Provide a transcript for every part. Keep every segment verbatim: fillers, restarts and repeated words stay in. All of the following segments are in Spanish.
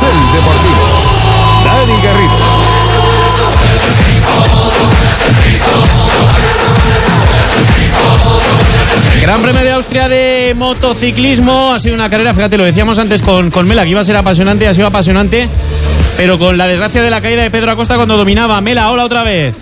Carrusel Deportivo. Dani Garrido. Gran Premio de Austria de motociclismo. Ha sido una carrera, fíjate, lo decíamos antes con, con Mela, que iba a ser apasionante, ha sido apasionante, pero con la desgracia de la caída de Pedro Acosta cuando dominaba. Mela, hola otra vez.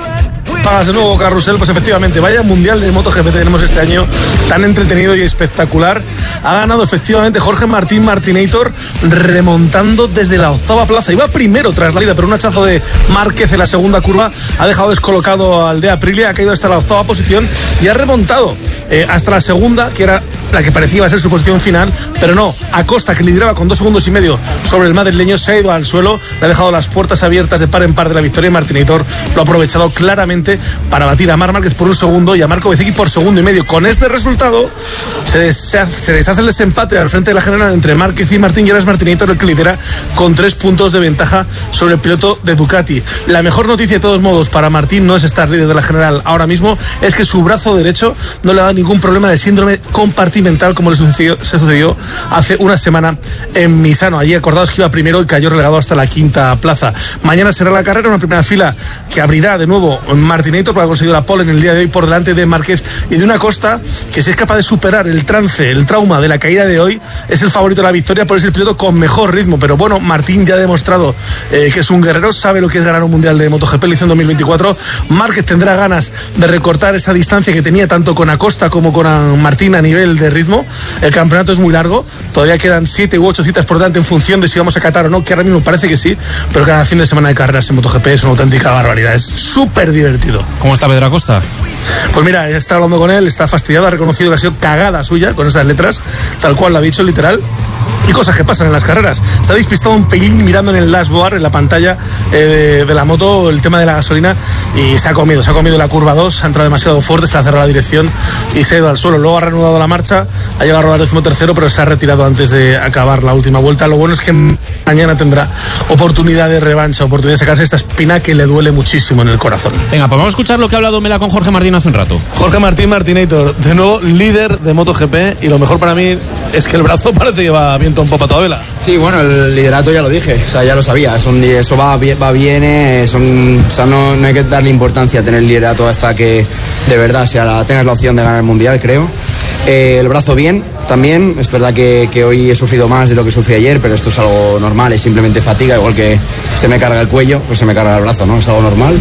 Pagas de nuevo, Carrusel. Pues efectivamente, vaya mundial de MotoGP tenemos este año, tan entretenido y espectacular. Ha ganado efectivamente Jorge Martín Martinator, remontando desde la octava plaza. Iba primero tras la ida, pero un hachazo de Márquez en la segunda curva ha dejado descolocado al de Aprilia, ha caído hasta la octava posición y ha remontado eh, hasta la segunda, que era la que parecía iba a ser su posición final, pero no. Acosta, que lideraba con dos segundos y medio sobre el madrileño, se ha ido al suelo, le ha dejado las puertas abiertas de par en par de la victoria, y Martinator lo ha aprovechado claramente para batir a Marc Márquez por un segundo y a Marco Bezzecchi por segundo y medio. Con este resultado se deshace, se deshace el desempate al frente de la general entre Márquez y Martín, y ahora es Martinator el que lidera con tres puntos de ventaja sobre el piloto de Ducati. La mejor noticia de todos modos para Martín no es estar líder de la general ahora mismo, es que su brazo derecho no le da ningún problema de síndrome compartimental como le sucedió, se sucedió hace una semana en Misano. Allí acordados que iba primero y cayó relegado hasta la quinta plaza. Mañana será la carrera, una primera fila que abrirá de nuevo Martinator, porque ha conseguido la pole en el día de hoy por delante de Márquez y de una Acosta que, si es capaz de superar el trance, el trauma de la caída de hoy, es el favorito de la victoria, por es el piloto con mejor ritmo. Pero bueno, Martín ya ha demostrado eh, que es un guerrero, sabe lo que es ganar un mundial de MotoGP, lo hizo en dos mil veinticuatro. Márquez tendrá ganas de recortar esa distancia que tenía tanto con Acosta como con Martín a nivel de ritmo. El campeonato es muy largo, todavía quedan siete u ocho citas por delante en función de si vamos a Qatar o no, que ahora mismo parece que sí, pero cada fin de semana de carreras en MotoGP es una auténtica barbaridad, es súper divertido. ¿Cómo está Pedro Acosta? Pues mira, está hablando con él, está fastidiado, ha reconocido que ha sido cagada suya con esas letras, tal cual lo ha dicho, literal. Y cosas que pasan en las carreras. Se ha despistado un pelín mirando en el dashboard, en la pantalla eh, de, de la moto, el tema de la gasolina, y se ha comido, se ha comido la curva dos, ha entrado demasiado fuerte, se ha cerrado la dirección y se ha ido al suelo. Luego ha reanudado la marcha, ha llegado a rodar el decimotercero, pero se ha retirado antes de acabar la última vuelta. Lo bueno es que mañana tendrá oportunidad de revancha, oportunidad de sacarse esta espina que le duele muchísimo en el corazón. Venga, pues vamos a escuchar lo que ha hablado Mela con Jorge Martín hace un rato. Jorge Martín Martinator, de nuevo líder de MotoGP, y lo mejor para mí es que el brazo parece que va viento en popa toda vela. Sí, bueno, el liderato ya lo dije, o sea, ya lo sabía, son, eso va, va bien, eh, son, o sea, no, no hay que darle importancia a tener el liderato hasta que de verdad sea la, tengas la opción de ganar el mundial, creo. Eh, el brazo bien, también, es verdad que, que hoy he sufrido más de lo que sufrí ayer, pero esto es algo normal, es simplemente fatiga, igual que se me carga el cuello, pues se me carga el brazo, ¿no? Es algo normal.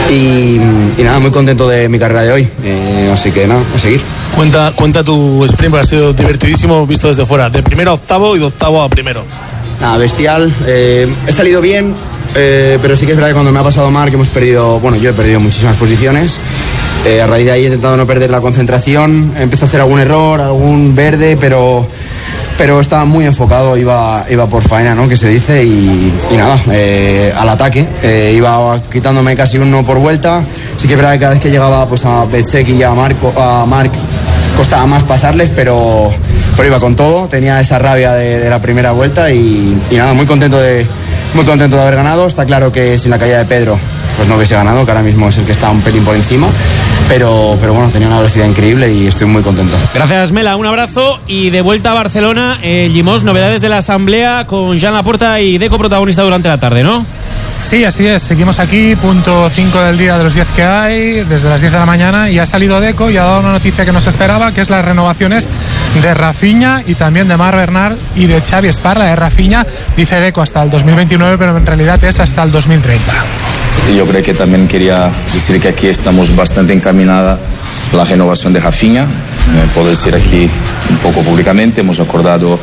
Y, y nada, muy contento de mi carrera de hoy, eh, así que nada, a seguir. Cuenta, cuenta tu sprint, porque ha sido divertidísimo visto desde fuera, de primero a octavo y de octavo a primero. Nada, bestial, eh, he salido bien, eh, pero sí que es verdad que cuando me ha pasado mal, que hemos perdido, bueno, yo he perdido muchísimas posiciones. Eh, a raíz de ahí he intentado no perder la concentración, empecé a hacer algún error, algún verde, pero, pero estaba muy enfocado, iba, iba por faena, ¿no? Que se dice, y, y nada, eh, al ataque, eh, iba quitándome casi uno por vuelta. Sí que es verdad que cada vez que llegaba pues, a Bezzecchi y a Marco, a Marc, costaba más pasarles, pero, pero iba con todo, tenía esa rabia de, de la primera vuelta y, y nada, muy contento de, muy contento de haber ganado. Está claro que sin la caída de Pedro pues no hubiese ganado, que ahora mismo es el que está un pelín por encima, pero, pero bueno, tenía una velocidad increíble y estoy muy contento. Gracias, Mela, un abrazo. Y de vuelta a Barcelona, eh, Llimós, novedades de la asamblea con Joan Laporta y Deco protagonista durante la tarde, ¿no? Sí, así es, seguimos aquí, punto cinco del día de los diez que hay, desde las diez de la mañana, y ha salido Deco y ha dado una noticia que no se esperaba, que es las renovaciones de Rafinha y también de Marc Bernal y de Xavi Esparra. De Rafinha dice Deco hasta el dos mil veintinueve, pero en realidad es hasta el dos mil treinta. Yo creo que también quería decir que aquí estamos bastante encaminada la renovación de Rafinha. Eh, puedo decir aquí un poco públicamente, hemos acordado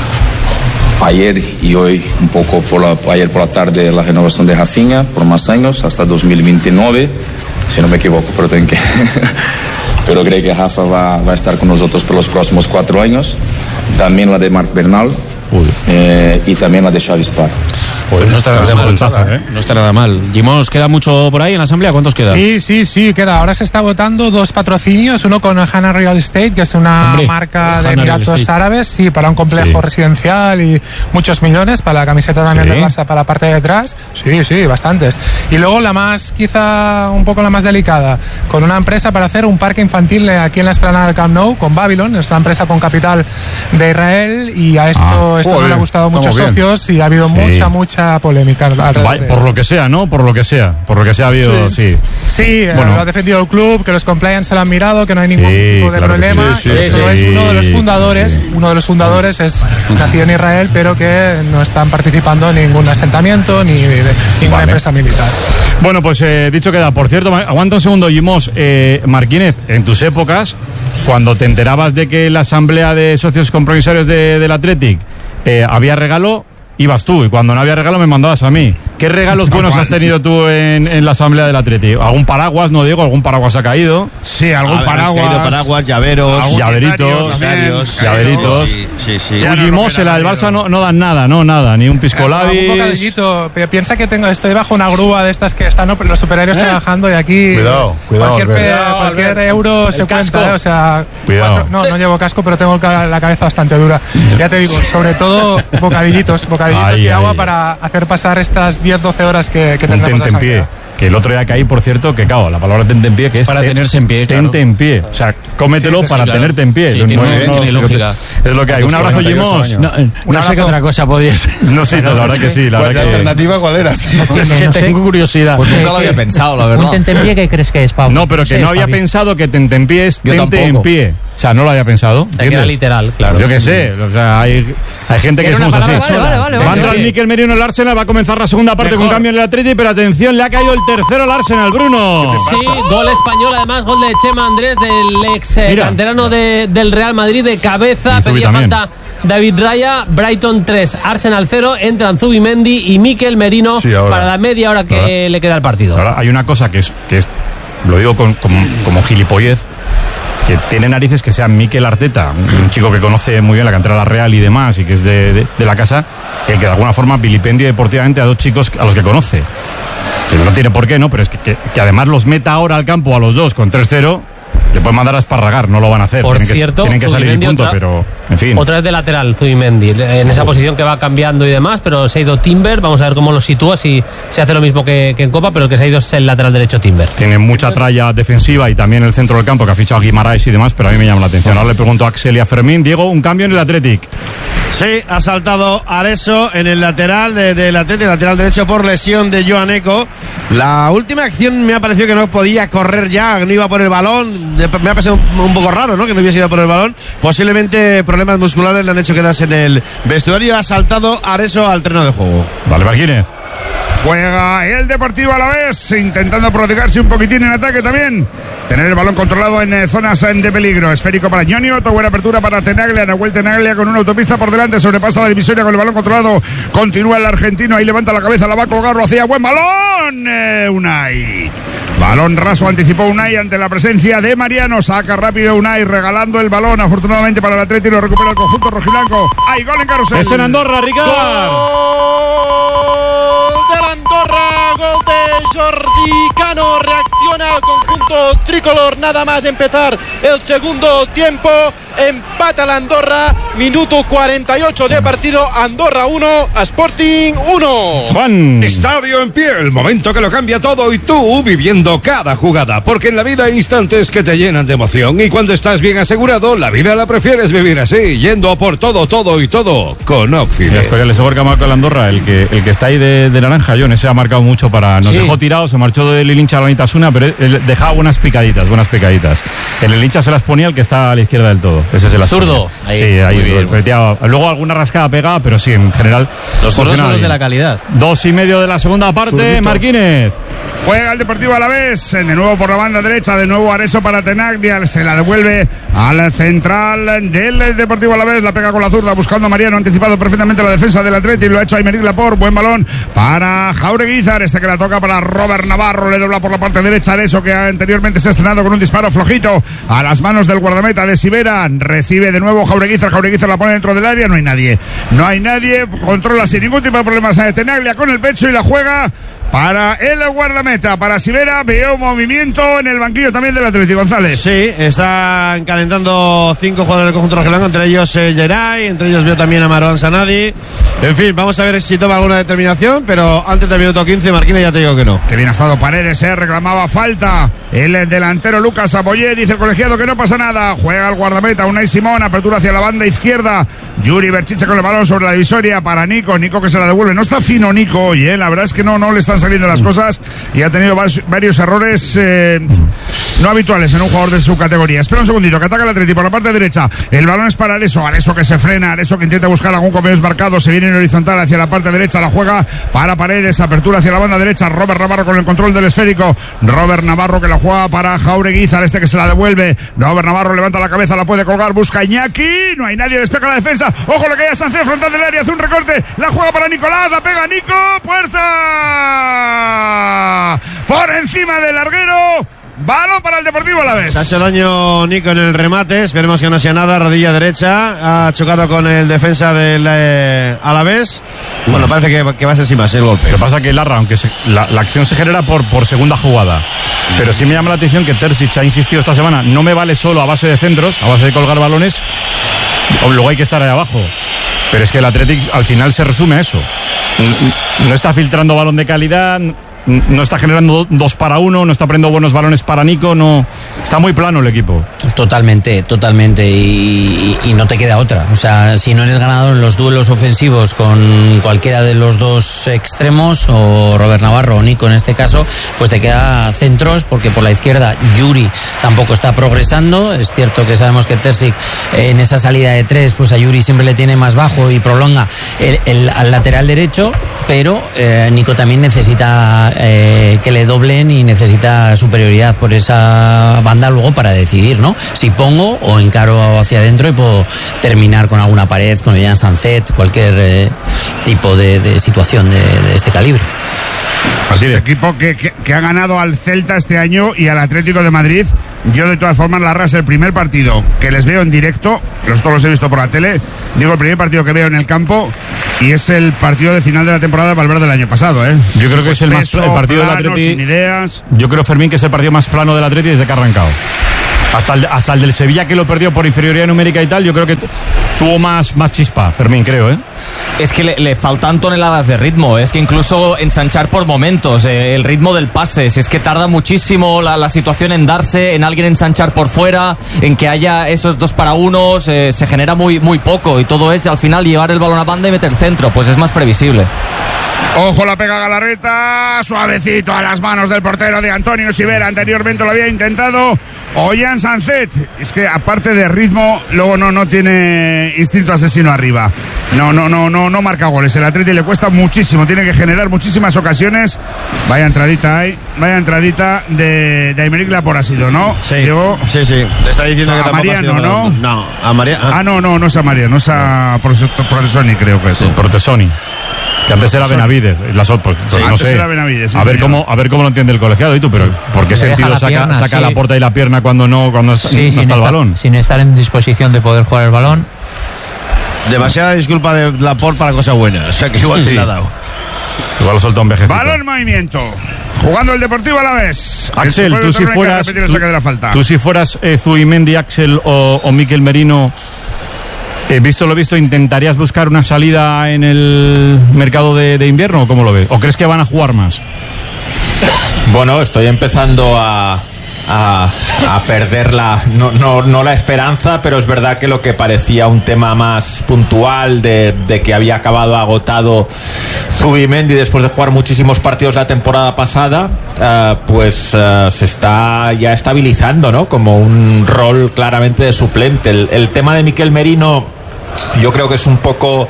ayer y hoy un poco por la, ayer por la tarde la renovación de Rafinha por más años, hasta dos mil veintinueve, si no me equivoco, pero, tengo que pero creo que Rafa va, va a estar con nosotros por los próximos cuatro años. También la de Marc Bernal eh, y también la de Xavi Esparra. Pues no está nada mal, ¿eh? No está nada mal. Jimos, ¿queda mucho por ahí en la asamblea? ¿Cuántos quedan? Sí, sí, sí, queda. Ahora se está votando dos patrocinios, uno con Hana Real Estate, que es una Hombre, marca de Hana Emiratos Árabes, sí, para un complejo sí. residencial y muchos millones, para la camiseta también ¿Sí? del Barça, para la parte de detrás. Sí, sí, bastantes. Y luego la más, quizá un poco la más delicada, con una empresa para hacer un parque infantil aquí en la explanada del Camp Nou, con Babylon, es una empresa con capital de Israel, y a esto, ah, esto no le ha gustado a muchos socios y ha habido sí. mucha, mucha polémica alrededor. Vaya, por lo que sea, ¿no? Por lo que sea, por lo que sea ha habido, sí. Sí, sí bueno. lo ha defendido el club, que los compliance se lo han mirado, que no hay ningún sí, tipo de claro problema. Sí, sí, Eso sí, es sí. uno de los fundadores, uno de los fundadores es nacido en Israel, pero que no están participando en ningún asentamiento ni de, de ninguna vale. empresa militar. Bueno, pues eh, dicho queda. Por cierto, aguanta un segundo, Jimos. Eh, Marquínez, en tus épocas, cuando te enterabas de que la asamblea de socios compromisarios de, del Athletic eh, había regalo, ibas tú, y cuando no había regalo me mandabas a mí. ¿Qué regalos buenos has tenido tú en, en la asamblea del Atleti? ¿Algún paraguas, no digo? ¿Algún paraguas ha caído? Sí, algún ver, paraguas. Caído paraguas, llaveros. Llaveritos. Llaveritos. Llaveritos. Sí, sí, sí. Ujimos, el del Barça no, no dan nada, no, nada. Ni un piscolabis. Un bocadillito. Piensa que tengo, estoy bajo una grúa de estas que están ¿no? los superhéroes ¿Eh? trabajando y aquí... Cuidado, cuidado. Cualquier, pe, cuidado, cualquier euro el se casco. cuenta, ¿eh? O sea... Cuatro, no, no llevo casco, pero tengo la cabeza bastante dura. Ya te digo, sobre todo bocadillitos, bocadillitos ay, y ay, agua ay. para hacer pasar estas diez doce horas que que un tente en pie. Que el otro día caí, por cierto, que claro, la palabra tente en pie, que es para te, tenerse en pie. Tente claro. en pie. O sea, cómetelo sí, sí, para claro. tenerte en pie. Sí, no, tiene, no, tiene no, lógica. Es lo que hay. Un abrazo, Jimos. No, no sé qué otra cosa podía ser. No sé, la verdad que sí. La verdad que... alternativa cuál era? Es que tengo curiosidad. Pues nunca lo había pensado, la verdad. ¿Un tente en pie qué crees que es, Pablo? No, pero que no había pensado que tente en pie es tente en pie. O sea, no lo había pensado. Era literal, claro. Yo qué sé. O sea, hay gente que somos así. Va a entrar Mikel Merino en el Arsenal, va a comenzar la segunda parte con cambio en el Atleti, pero atención, le ha caído el tercero al Arsenal, Bruno. Sí, gol español, además, gol de Chema Andrés, del ex eh, canterano de, del Real Madrid, de cabeza. Pedía falta David Raya. Brighton tres, Arsenal cero. Entran Zubimendi y Mikel Merino sí, para la media hora que ahora, le queda al partido. Ahora hay una cosa que es, que es lo digo con, con, como gilipollez, que tiene narices que sea Mikel Arteta, un chico que conoce muy bien la cantera de la Real y demás, y que es de, de, de la casa, el que de alguna forma vilipendia deportivamente a dos chicos a los que conoce. Que no tiene por qué, ¿no? Pero es que, que, que además los meta ahora al campo a los dos con tres cero. Le pueden mandar a esparragar, no lo van a hacer. Por tienen cierto, que, tienen que salir y punto, otra, pero en fin. Otra vez de lateral, Zubimendi, en esa posición que va cambiando y demás, pero se ha ido Timber. Vamos a ver cómo lo sitúa, si se hace lo mismo que, que en Copa, pero el que se ha ido es el lateral derecho Timber. Tiene mucha tralla defensiva y también el centro del campo, que ha fichado a Guimaraes y demás, pero a mí me llama la atención. Ahora le pregunto a Axel y a Fermín. Diego, un cambio en el Athletic. Sí, ha saltado Areso en el lateral del de, de Athletic, lateral derecho por lesión de Joan Eco. La última acción me ha parecido que no podía correr ya, que no iba por el balón. Me ha parecido un, un poco raro, ¿no? Que no hubiese ido por el balón. Posiblemente problemas musculares le han hecho quedarse en el vestuario. Ha saltado Areso al terreno de juego. Vale, Marquínez. Juega el Deportivo Alavés, intentando protegerse un poquitín en ataque también. Tener el balón controlado en eh, zonas de peligro. Esférico para Ñonio, buena apertura para Tenaglia. Nahuel Tenaglia con una autopista por delante, sobrepasa la divisoria con el balón controlado. Continúa el argentino, ahí levanta la cabeza, la va a colgar, lo hacía. Buen balón, eh, Unai. Balón raso, anticipó Unai ante la presencia de Mariano. Saca rápido Unai, regalando el balón, afortunadamente para el Atleti, lo recupera el conjunto rojiblanco. Hay gol en Carrusel. Es en Andorra, Ricard. Andorra, gol de Jordi Cano, reacciona el conjunto tricolor nada más empezar el segundo tiempo, empata la Andorra, minuto cuarenta y ocho de partido, Andorra uno, Sporting uno. Juan. Estadio en pie, el momento que lo cambia todo y tú viviendo cada jugada, porque en la vida hay instantes que te llenan de emoción y cuando estás bien asegurado, la vida la prefieres vivir así, yendo por todo, todo y todo con Oxide. El Escorial que marcó el Andorra, el que, el que está ahí de, de naranja, John, ese ha marcado mucho para... Nos sí. dejó tirado, se marchó del hincha a la Nitasuna, pero él dejaba buenas picaditas, buenas picaditas. En el hincha se las ponía el que está a la izquierda del todo. Ese es el zurdo. Ahí, sí, ahí. Bien, bueno. Luego alguna rascada pegada, pero sí, en general... Los zurdos son los de la calidad. Dos y medio de la segunda parte, Zurdito. Marquínez. Juega el Deportivo Alavés, de nuevo por la banda derecha, de nuevo Areso para Tenaglia, se la devuelve al central del Deportivo Alavés, la pega con la zurda buscando a Mariano, anticipado perfectamente la defensa del Atleti, lo ha hecho Aymeric Laporte, buen balón para Jaureguizar, este que la toca para Robert Navarro, le dobla por la parte derecha Areso, que anteriormente se ha estrenado con un disparo flojito a las manos del guardameta de Sivera, recibe de nuevo Jaureguizar, Jaureguizar la pone dentro del área, no hay nadie, no hay nadie, controla sin ningún tipo de problemas a Tenaglia con el pecho y la juega para el guardameta, para Sivera. Veo movimiento en el banquillo también del Atlético, González. Sí, están calentando cinco jugadores del conjunto rojiblanco, entre ellos eh, Geray, entre ellos veo también a Marwan Sanadi. En fin, vamos a ver si toma alguna determinación, pero antes del minuto quince, Marquina, ya te digo que no. Que bien ha estado Paredes, eh, reclamaba falta el delantero Lucas Aboyé, dice el colegiado que no pasa nada, juega el guardameta Unai Simón, apertura hacia la banda izquierda, Yuri Berchiche con el balón sobre la divisoria para Nico, Nico que se la devuelve, no está fino Nico hoy, eh, la verdad es que no, no le están saliendo las cosas y ha tenido varios errores eh, no habituales en un jugador de su categoría. Espera un segundito, que ataca el Atleti por la parte derecha, el balón es para Areso, Areso que se frena, Areso que intenta buscar algún compañero marcado, se viene en horizontal hacia la parte derecha, la juega para Paredes, apertura hacia la banda derecha, Robert Navarro con el control del esférico, Robert Navarro que la juega para Jaureguizar, este que se la devuelve, Robert Navarro levanta la cabeza, la puede colgar, busca Iñaki, no hay nadie, despega la defensa, ojo lo que hay a Sánchez, frontal del área, hace un recorte, la juega para Nicolás, la pega Nico, fuerza por encima del larguero, balón para el Deportivo Alavés. Se ha hecho daño Nico en el remate, esperemos que no sea nada, rodilla derecha, ha chocado con el defensa del eh, Alavés. Bueno, parece que, que va a ser sin más el golpe. Lo que pasa es que Larra, aunque se, la, la acción se genera por, por segunda jugada, pero sí me llama la atención que Terzic ha insistido esta semana, no me vale solo a base de centros, a base de colgar balones, luego hay que estar ahí abajo. Pero es que el Athletic al final se resume a eso. No está filtrando balón de calidad, no está generando dos para uno, no está poniendo buenos balones para Nico, no está muy plano el equipo. Totalmente, totalmente, y, y no te queda otra. O sea, si no eres ganador en los duelos ofensivos con cualquiera de los dos extremos, o Robert Navarro o Nico en este caso, pues te queda centros, porque por la izquierda Yuri tampoco está progresando. Es cierto que sabemos que Terzic en esa salida de tres, pues a Yuri siempre le tiene más bajo y prolonga el, el, al lateral derecho, pero eh, Nico también necesita Eh, que le doblen y necesita superioridad por esa banda luego para decidir, ¿no? Si pongo o encaro hacia adentro y puedo terminar con alguna pared, con Jan Sanzet, cualquier eh, tipo de, de situación de, de este calibre. Así de equipo que, que, que ha ganado al Celta este año y al Atlético de Madrid. Yo de todas formas, Larra, es el primer partido que les veo en directo, los todos los he visto por la tele, digo el primer partido que veo en el campo, y es el partido de final de la temporada de Valverde del año pasado, ¿eh? Yo creo que pues es el peso, más el partido plano, del Atleti, sin ideas. Yo creo, Fermín, que es el partido más plano del Atleti desde que ha arrancado. Hasta el, hasta el del Sevilla, que lo perdió por inferioridad numérica y tal, yo creo que t- tuvo más, más chispa, Fermín, creo, ¿eh? Es que le, le faltan toneladas de ritmo, es que incluso ensanchar por momentos, eh, el ritmo del pase, si es que tarda muchísimo la, la situación en darse, en alguien ensanchar por fuera, en que haya esos dos para unos, eh, se genera muy, muy poco, y todo es al final llevar el balón a banda y meter centro, pues es más previsible. Ojo, la pega Galarreta, suavecito a las manos del portero de Antonio Sivera, anteriormente lo había intentado Ollán Sanzet. Es que aparte de ritmo, luego no, no tiene instinto asesino arriba. No, no, no, no, no marca goles. El Atleti le cuesta muchísimo, tiene que generar muchísimas ocasiones. Vaya entradita ahí, vaya entradita de, de Aymeric Laporte ha sido, ¿no? Sí, Diego, sí, sí. Le está diciendo o sea, que a tampoco Mariano, ha sido... ¿no? No, a Mariano. Ah, no, no, no es a Mariano, es a Protesoni, creo que es. Sí, Protesoni. Que antes era Benavides, la sol, pues, Sí, no antes sé. era Benavides, sí, a ver señor. cómo, a ver cómo lo entiende el colegiado, y tú, pero ¿por qué Le sentido deja la saca, pierna, saca sí. la puerta y la pierna cuando no, cuando Sí, no sin está el estar, balón? sin estar en disposición de poder jugar el balón. Demasiada disculpa de Laporte para cosa buena, o sea que igual Sí. se la ha dado. Igual lo soltó un vejecito. Balón en movimiento. Jugando el Deportivo a la vez. Axel, tú si fueras, repetir el saque de la falta. tú, tú si fueras eh, Zubimendi, Axel o, o Mikel Merino, eh, visto lo visto, ¿intentarías buscar una salida en el mercado de, de invierno o cómo lo ves? ¿O crees que van a jugar más? Bueno, estoy empezando a, a, a perder la, no, no, no la esperanza, pero es verdad que lo que parecía un tema más puntual de, de que había acabado agotado Zubimendi después de jugar muchísimos partidos la temporada pasada, uh, pues uh, se está ya estabilizando, ¿no? Como un rol claramente de suplente. El, el tema de Mikel Merino Yo creo que es un poco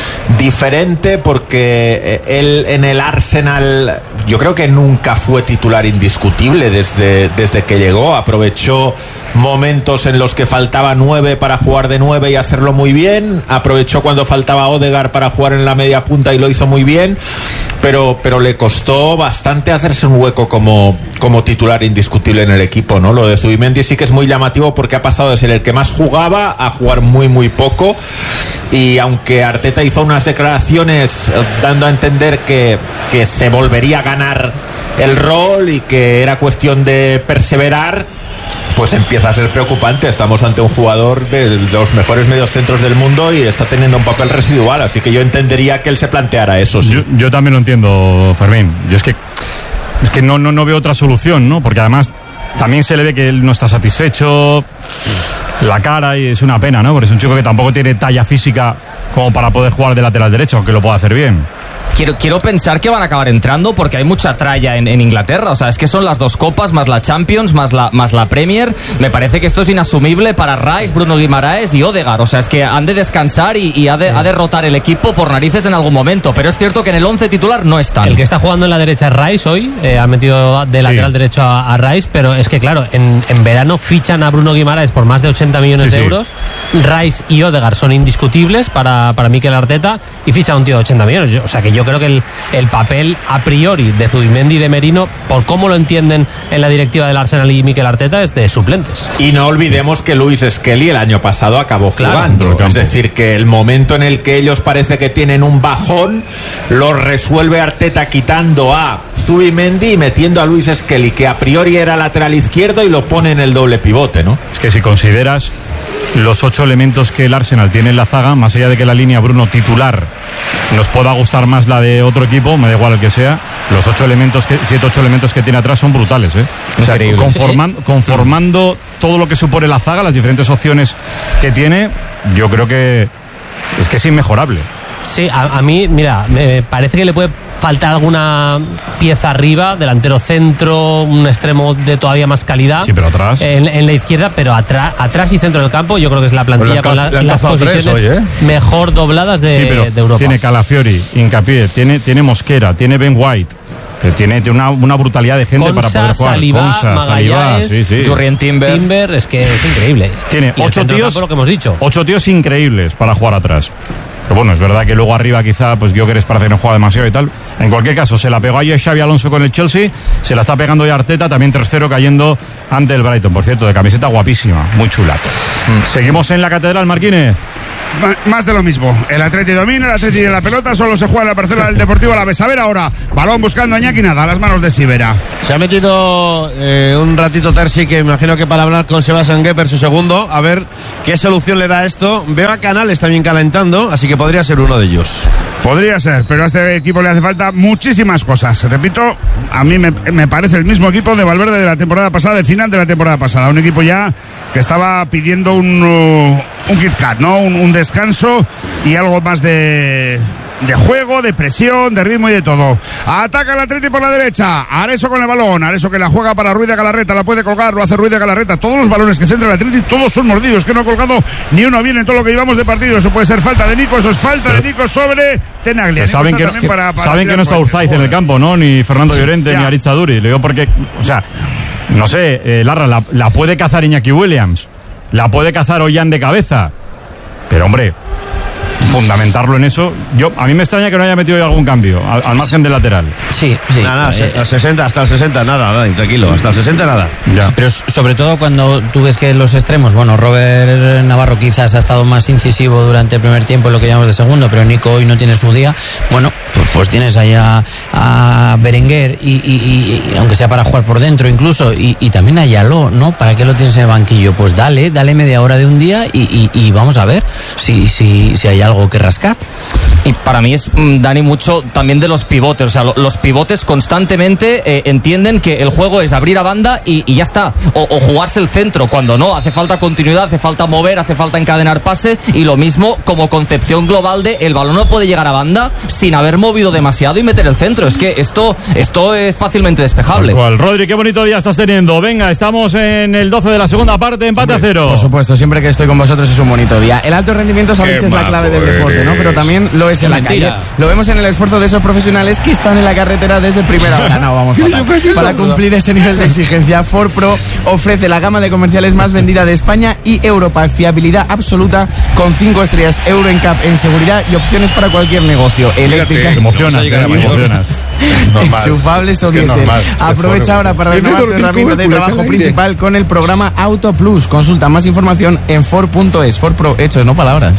diferente porque él en el Arsenal yo creo que nunca fue titular indiscutible desde, desde que llegó. Aprovechó momentos en los que faltaba nueve para jugar de nueve y hacerlo muy bien. Aprovechó cuando faltaba Odegaard para jugar en la media punta y lo hizo muy bien. Pero, pero le costó bastante hacerse un hueco como, como titular indiscutible en el equipo, ¿no? Lo de Zubimendi sí que es muy llamativo porque ha pasado de ser el que más jugaba a jugar muy muy poco. Y aunque Arteta hizo unas declaraciones dando a entender que, que se volvería a ganar el rol y que era cuestión de perseverar, pues empieza a ser preocupante. Estamos ante un jugador de los mejores mediocentros del mundo y está teniendo un papel residual, así que yo entendería que él se planteara eso. Sí. Yo, yo también lo entiendo, Fermín. Yo es que, es que no, no, no veo otra solución, ¿no? Porque además también se le ve que él no está satisfecho, la cara, y es una pena, ¿no? Porque es un chico que tampoco tiene talla física como para poder jugar de lateral derecho, aunque lo pueda hacer bien. Quiero, quiero pensar que van a acabar entrando porque hay mucha tralla en, en Inglaterra. O sea, es que son las dos copas, más la Champions, más la, más la Premier. Me parece que esto es inasumible para Rice, Bruno Guimaraes y Odegaard. O sea, es que han de descansar y, y ha, de, ha de rotar el equipo por narices en algún momento. Pero es cierto que en el once titular no están. El que está jugando en la derecha es Rice hoy. Eh, ha metido de lateral sí. derecho a, a Rice. Pero es que, claro, en, en verano fichan a Bruno Guimaraes por más de ochenta millones sí, de euros. Sí. Rice y Odegaard son indiscutibles para, para Mikel Arteta. Y ficha a un tío de ochenta millones. Yo, o sea, que yo creo que el, el papel a priori de Zubimendi y de Merino, por cómo lo entienden en la directiva del Arsenal y Mikel Arteta, es de suplentes. Y no olvidemos que Luis Skelly el año pasado acabó claro, jugando. Es decir, que el momento en el que ellos parece que tienen un bajón, lo resuelve Arteta quitando a Zubimendi y metiendo a Luis Skelly, que a priori era lateral izquierdo, y lo pone en el doble pivote, ¿no? Es que si consideras los ocho elementos que el Arsenal tiene en la zaga, más allá de que la línea Bruno titular nos pueda gustar más la de otro equipo, me da igual el que sea, los ocho elementos que, siete, ocho elementos que tiene atrás son brutales, ¿eh? O sea, conforman, conformando todo lo que supone la zaga, las diferentes opciones que tiene, yo creo que es que es inmejorable. Sí, a, a mí, mira, me parece que le puede faltar alguna pieza arriba, delantero centro, un extremo de todavía más calidad. Sí, pero atrás. En, en la izquierda, pero atrás, atrás y centro del campo, yo creo que es la plantilla pues la, con la, las posiciones hoy, ¿eh? mejor dobladas de, sí, pero de Europa. Tiene Calafiori, Hincapié, tiene, tiene Mosquera, tiene Ben White. Tiene, tiene una, una brutalidad de gente Consa, para poder jugar. Saliba, Consa, Saliba, sí, sí. Jurrien Timber. Timber, es que es increíble. Tiene y ocho tíos, lo que hemos dicho. ocho tíos increíbles para jugar atrás. Pero bueno, es verdad que luego arriba quizá pues Gyökeres parece que no juega demasiado y tal. En cualquier caso, se la pegó ayer Xabi Alonso con el Chelsea, se la está pegando ya Arteta, también tres cero cayendo ante el Brighton, por cierto, de camiseta guapísima, muy chula. Mm. Seguimos en la Catedral, Marquínez. Más de lo mismo. El Atleti domina, el Atleti en la pelota, solo se juega en la parcela del Deportivo Alavés. A ver ahora, balón buscando a Iñaki, nada, a las manos de Sivera. Se ha metido eh, un ratito Terzi, que imagino que para hablar con Sebastian Gepper, su segundo, a ver qué solución le da a esto. Veo a Canales también calentando, así que podría ser uno de ellos. Podría ser, pero a este equipo le hace falta muchísimas cosas. Repito, a mí me, me parece el mismo equipo de Valverde de la temporada pasada, del final de la temporada pasada. Un equipo ya que estaba pidiendo un, uh, un Kit Kat, ¿no? Un, un descanso y algo más de, de juego, de presión, de ritmo y de todo. Ataca el Atleti por la derecha. Areso con el balón. Areso que la juega para Ruiz de Galarreta. La puede colgar, lo hace Ruiz de Galarreta. Todos los balones que centra el Atleti, todos son mordidos. Que no ha colgado ni uno bien en todo lo que llevamos de partido. Eso puede ser falta de Nico. Eso es falta Pero, de Nico sobre Tenaglia. Saben que, que, para, para saben que no está Urzaiz en el campo, ¿no? Ni Fernando Llorente, ya. ni Aritz Aduri. Le digo porque, o sea, no sé, eh, Larra, la, la puede cazar Iñaki Williams. La puede cazar Ollán de cabeza. Pero, hombre, fundamentarlo en eso. Yo a mí me extraña que no haya metido algún cambio al, al margen del lateral. Sí, sí. Nada, nada, eh, sesenta, hasta el sesenta, nada, nada, tranquilo, hasta el sesenta nada. Ya. Pero sobre todo cuando tú ves que los extremos, bueno, Robert Navarro quizás ha estado más incisivo durante el primer tiempo en lo que llamamos de segundo, pero Nico hoy no tiene su día. Bueno, pues, pues tienes ahí a, a Berenguer y, y, y aunque sea para jugar por dentro incluso, y, y también a Yaló, ¿no? ¿Para qué lo tienes en el banquillo? Pues dale, dale media hora de un día y, y, y vamos a ver si, si, si hay algo que rascar. Y para mí es, Dani, mucho también de los pivotes. O sea, lo, los pivotes constantemente eh, entienden que el juego es abrir a banda y, y ya está. O, o jugarse el centro, cuando no. Hace falta continuidad, hace falta mover, hace falta encadenar pase. Y lo mismo como concepción global de el balón no puede llegar a banda sin haber movido demasiado y meter el centro. Es que esto, esto es fácilmente despejable. Cual. Rodri, qué bonito día estás teniendo. Venga, estamos en el doce de la segunda parte, empate a cero. Por supuesto, siempre que estoy con vosotros es un bonito día. El alto rendimiento sabéis que es la clave del deporte, ¿no? Pero también lo es en la calle. Lo vemos en el esfuerzo de esos profesionales que están en la carretera desde primera hora. No, vamos fatal. Para cumplir ese nivel de exigencia, Ford Pro ofrece la gama de comerciales más vendida de España y Europa. Fiabilidad absoluta con cinco estrellas Euro N C A P en seguridad y opciones para cualquier negocio. Eléctrica, te emocionas, te emocionas. Enchufables o diésel. Aprovecha ahora para renovar tu herramienta de trabajo principal con el programa Auto Plus. Consulta más información en Ford punto es. Ford Pro, hechos, no palabras.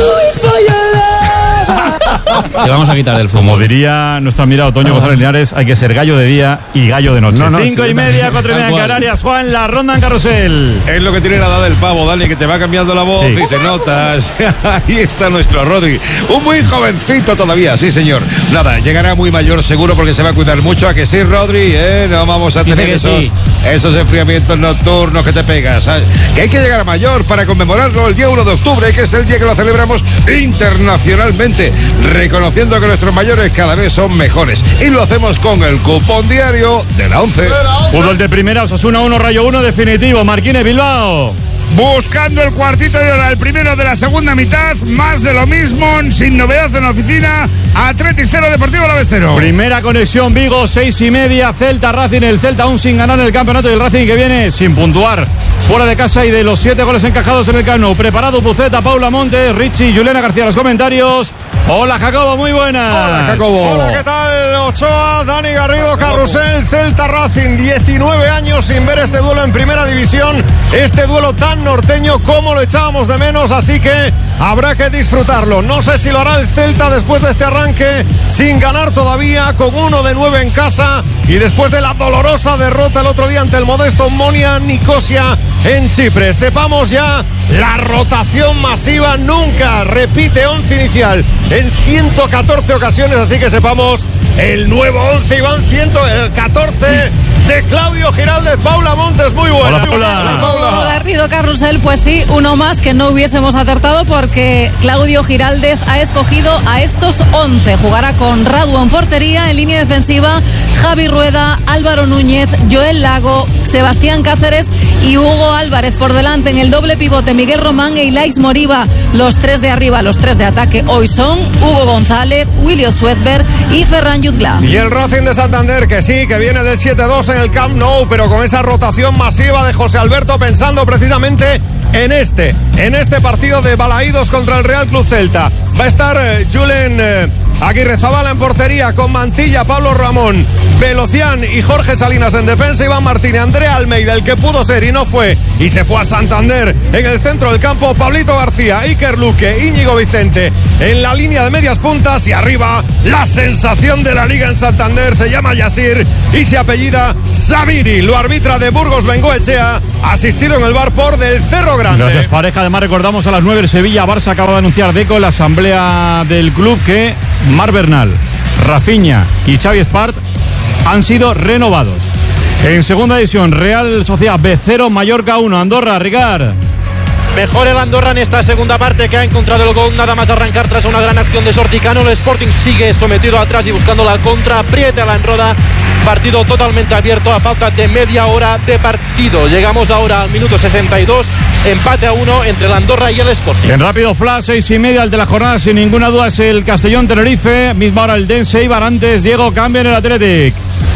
Te vamos a quitar del fútbol. Como diría nuestro admirado Toño González Linares, hay que ser gallo de día y gallo de noche. No, no, Cinco sí, y media, cuatro y media en Canarias. Juan, la ronda en carrusel. Es lo que tiene la edad del pavo, Dani, que te va cambiando la voz Sí. y se notas. Ahí está nuestro Rodri. Un muy jovencito todavía, sí, señor. Nada, llegará muy mayor seguro porque se va a cuidar mucho. ¿A que sí, Rodri? ¿Eh? No vamos a Dice tener que esos, sí. esos enfriamientos nocturnos que te pegas. ¿Sabes? Que hay que llegar a mayor para conmemorarlo el día uno de octubre, que es el día que lo celebramos internacionalmente, reconociendo que nuestros mayores cada vez son mejores. Y lo hacemos con el cupón diario de la once. Fútbol de primera, Osasuna uno, Rayo uno, definitivo. Marquínez, Bilbao. Buscando el cuartito de hora, el primero de la segunda mitad, más de lo mismo, sin novedad en la oficina. Athletic cero, Deportivo Alavés cero. Primera conexión Vigo, seis y media. Celta Racing, el Celta aún sin ganar en el campeonato y el Racing que viene sin puntuar fuera de casa y de los siete goles encajados en el Camp Nou. Preparado Buceta, Paula Montes, Richie y Juliana García. Los comentarios. Hola Jacobo, muy buenas. Hola Jacobo. Hola, ¿qué tal? Ochoa, Dani Garrido, Carrusel, Celta Racing. diecinueve años sin ver este duelo en primera división. Este duelo tan norteño como lo echábamos de menos, así que habrá que disfrutarlo. No sé si lo hará el Celta después de este arranque sin ganar todavía, con uno de nueve en casa y después de la dolorosa derrota el otro día ante el modesto Monia Nicosia en Chipre. Sepamos ya la rotación masiva, nunca repite once inicial en ciento catorce ocasiones, así que sepamos el nuevo once, Iván, ciento catorce de Claudio Giraldez. Paula Montes, muy buena. Hola, Paula. Hola, Garrido, Carrusel, pues sí, uno más que no hubiésemos acertado porque Claudio Giraldez ha escogido a estos once. Jugará con Radu en portería, en línea defensiva Javi Rueda, Álvaro Núñez, Joel Lago, Sebastián Cáceres y Hugo Álvarez. Por delante en el doble pivote Miguel Román e Ilais Moriba. Los tres de arriba, los tres de ataque hoy son Hugo González, William Swedberg y Ferran Jutgla. Y el Racing de Santander, que sí, que viene del siete dos en el Camp Nou, pero con esa rotación masiva de José Alberto, pensando precisamente en este, en este partido de Balaídos contra el Real Club Celta. Va a estar eh, Julen eh, Aguirrezabala en portería, con Mantilla, Pablo Ramón, Velocián y Jorge Salinas en defensa, Iván Martínez, Andrea Almeida, el que pudo ser y no fue, y se fue a Santander en el centro del campo, Pablito García, Iker Luque, Íñigo Vicente en la línea de medias puntas, y arriba la sensación de la liga en Santander, se llama Yasir y se apellida Sabiri, lo arbitra de Burgos Bengoechea, asistido en el bar por del Cerro Grande. Gracias, pareja. Además recordamos a las nueve el Sevilla Barça acaba de anunciar Deco en la asamblea del club que Mar Bernal, Rafinha y Xavi Espart han sido renovados. En segunda división, Real Sociedad B cero, Mallorca uno, Andorra, Ricard. Mejor el Andorra en esta segunda parte, que ha encontrado el gol nada más arrancar tras una gran acción de Sorticano. El Sporting sigue sometido atrás y buscando la contra, aprieta la enroda. Partido totalmente abierto a falta de media hora de partido. Llegamos ahora al minuto sesenta y dos, empate a uno entre el Andorra y el Sporting. En rápido flash, seis y media, el de la jornada sin ninguna duda es el Castellón Tenerife. Misma hora el Dense Eibar. Antes Diego cambia en el Athletic.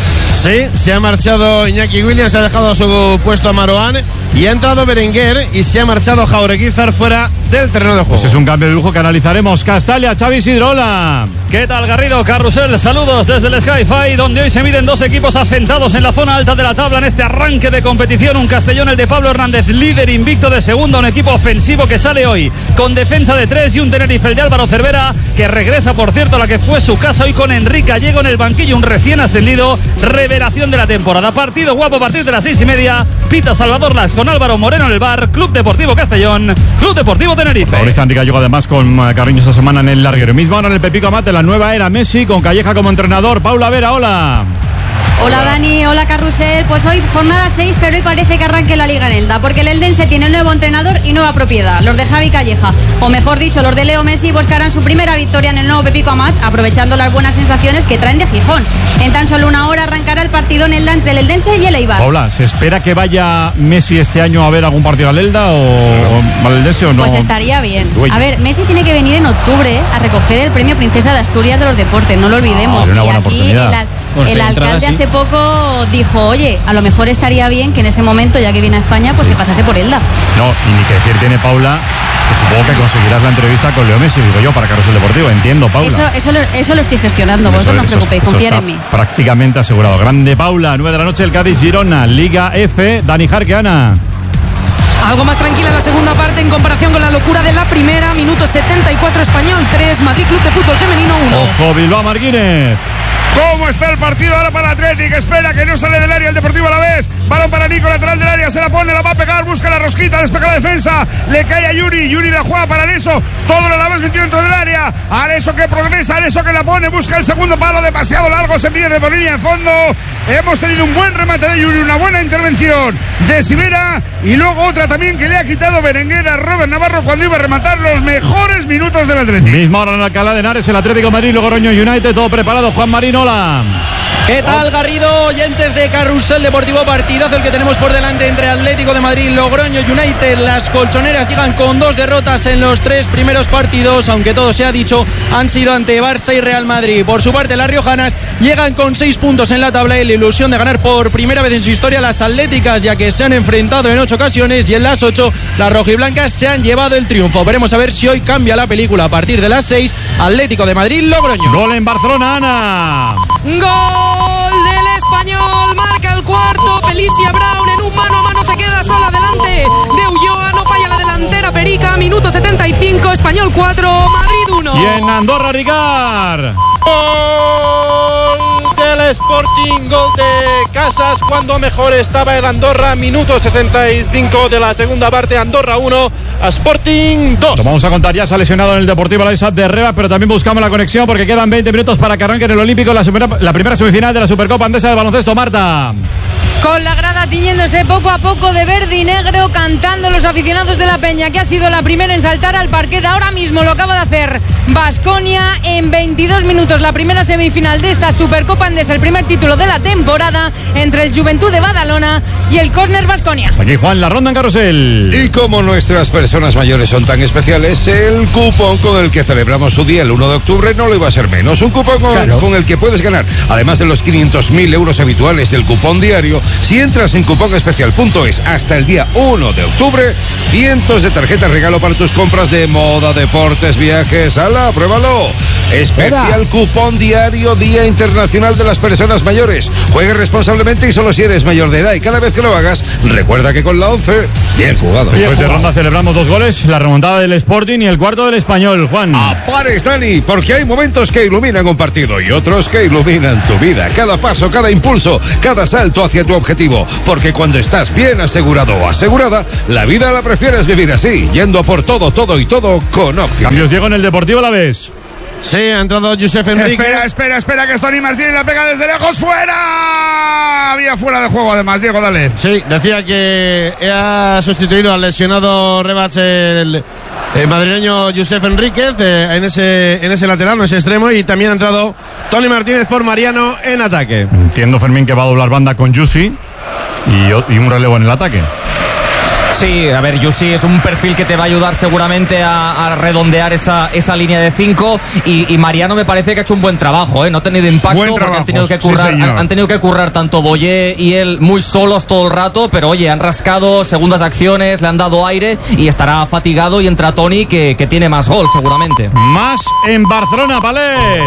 Sí, se ha marchado Iñaki Williams, ha dejado su puesto a Maroán y ha entrado Berenguer y se ha marchado Jaureguizar fuera del terreno de juego. Pues es un cambio de lujo que analizaremos. Castalia, Xavi Sidrola. ¿Qué tal, Garrido? Carrusel, saludos desde el Sky-Fi, donde hoy se miden dos equipos asentados en la zona alta de la tabla en este arranque de competición. Un Castellón, el de Pablo Hernández, líder invicto de segunda, un equipo ofensivo que sale hoy con defensa de tres, y un Tenerife, el de Álvaro Cervera, que regresa, por cierto, a la que fue su casa hoy con Enrique Gallego en el banquillo, un recién ascendido, revelación de la temporada. Partido guapo a partir de las seis y media. Pita Salvador Las con con Álvaro Moreno en el bar. Club Deportivo Castellón, Club Deportivo Tenerife. Favorista Antica llegó además con Carriño esta semana en el larguero. Mismo ahora en el Pepico Amat de la nueva era Messi, con Calleja como entrenador. Paula Vera, hola. Hola Dani, hola Carrusel. Pues hoy jornada seis, pero hoy parece que arranque la Liga en Elda, porque el Eldense tiene nuevo entrenador y nueva propiedad, los de Javi Calleja, o mejor dicho, los de Leo Messi buscarán su primera victoria en el nuevo Pepico Amat, aprovechando las buenas sensaciones que traen de Gijón. En tan solo una hora arrancará el partido en Elda entre el Eldense y el Eibar. Paula, ¿se espera que vaya Messi este año a ver algún partido al Elda o, o al Eldense o no? Pues estaría bien. A ver, Messi tiene que venir en octubre a recoger el premio Princesa de Asturias de los Deportes, no lo olvidemos. Ah, y aquí el, al, bueno, el alcalde entrada, sí. hace poco dijo, oye, a lo mejor estaría bien que en ese momento, ya que viene a España, pues sí. se pasase por Elda. No, y ni que decir tiene Paula, que supongo que conseguirás la entrevista con Leo Messi, digo yo, para Carrusel Deportivo. Entiendo, Paula. Eso, eso, lo, eso lo estoy gestionando, vosotros no os preocupéis, confiad en mí. Prácticamente asegurado. Grande Paula, nueve de la noche, el Cádiz Girona, Liga F, Dani Jarqueana. Algo más tranquila la segunda parte en comparación con la locura de la primera. Minuto setenta y cuatro, Español tres, Madrid Club de Fútbol Femenino uno. Ojo, Bilbao Martínez. ¿Cómo está el partido ahora para Atlético? Espera que no sale del área el Deportivo Alavés. Balón para Nico, lateral del área, se la pone, la va a pegar, busca la rosquita, despega la defensa, le cae a Yuri, Yuri la juega para Areso, todo el Alavés metido dentro del área, Areso que progresa, Areso que la pone, busca el segundo palo, demasiado largo, se pide por línea de fondo. Hemos tenido un buen remate de Yuri, una buena intervención de Sibera y luego otra también que le ha quitado Berenguer a Robert Navarro cuando iba a rematar los mejores minutos del Atlético. Misma hora en Alcalá de Henares, el Atlético de Madrid, Logroño United, todo preparado. Juan Marín, hola. ¿Qué tal, Garrido? Oyentes de Carrusel Deportivo, partidazo el que tenemos por delante entre Atlético de Madrid y Logroño United. Las colchoneras llegan con dos derrotas en los tres primeros partidos, aunque todo se ha dicho, han sido ante Barça y Real Madrid. Por su parte, las riojanas llegan con seis puntos en la tabla y la ilusión de ganar por primera vez en su historia las atléticas, ya que se han enfrentado en ocho ocasiones y en las ocho las rojiblancas se han llevado el triunfo. Veremos a ver si hoy cambia la película a partir de las seis. Atlético de Madrid, Logroño. Gol en Barcelona, Ana. Gol del Español, marca el cuarto, Felicia Brown en un mano a mano se queda sola delante de Ulloa, no falla la delantera Perica, minuto setenta y cinco, Español cuatro, Madrid uno. Y en Andorra, Ricard. Gol del Sporting, gol de Casas cuando mejor estaba el Andorra, minuto sesenta y cinco de la segunda parte, Andorra uno, Sporting dos. Lo vamos a contar, ya se ha lesionado en el Deportivo Alavés de Herrera, pero también buscamos la conexión porque quedan veinte minutos para que arranque en el Olímpico la, super, la primera semifinal de la Supercopa Andesa de Baloncesto. Marta. Con la grada tiñéndose poco a poco de verde y negro, cantando los aficionados de la Peña, que ha sido la primera en saltar al parquet. Ahora mismo lo acaba de hacer Baskonia en veintidós minutos, la primera semifinal de esta Supercopa Andesa, el primer título de la temporada entre el Juventud de Badalona y el Cosner Baskonia. Aquí Juan, la ronda en Carrusel. Y como nuestras personas mayores son tan especiales, el cupón con el que celebramos su día el uno de octubre no lo iba a ser menos. Un cupón con, claro. con el que puedes ganar, además de los quinientos mil euros habituales del cupón diario, si entras en cuponespecial punto es hasta el día uno de octubre, cientos de tarjetas regalo para tus compras de moda, deportes, viajes. ¡Hala, pruébalo! Especial Hola. Cupón diario Día Internacional de las Personas Mayores. Juegue responsablemente y solo si eres mayor de edad. Y cada vez que lo hagas, recuerda que con la once, bien jugado. Después de ronda celebramos dos goles, la remontada del Sporting y el cuarto del Español, Juan. Apares, Dani, porque hay momentos que iluminan un partido y otros que iluminan tu vida. Cada paso, cada impulso, cada salto hacia tu objetivo. Porque cuando estás bien asegurado o asegurada, la vida la prefieres vivir así, yendo a por todo, todo y todo con Opción. Cambios Diego en el Deportivo Alavés. Sí, ha entrado Josep Enrique. Espera, espera, espera, que es Tony Martínez, la pega desde lejos, ¡fuera! Había fuera de juego además, Diego, dale. Sí, decía que ha sustituido al lesionado Rebach el, el madrileño Josep Enríquez eh, en, ese, en ese lateral, en ese extremo, y también ha entrado Tony Martínez por Mariano en ataque. Entiendo, Fermín, que va a doblar banda con Yusi y, y un relevo en el ataque. Sí, a ver, Yusi es un perfil que te va a ayudar seguramente a, a redondear esa, esa línea de cinco y, y Mariano me parece que ha hecho un buen trabajo, ¿eh? No ha tenido impacto buen porque trabajo, han tenido que currar, sí, han, han tenido que currar tanto Boyé y él muy solos todo el rato, pero oye, han rascado segundas acciones, le han dado aire y estará fatigado y entra Tony que, que tiene más gol seguramente. Más en Barcelona, Palet.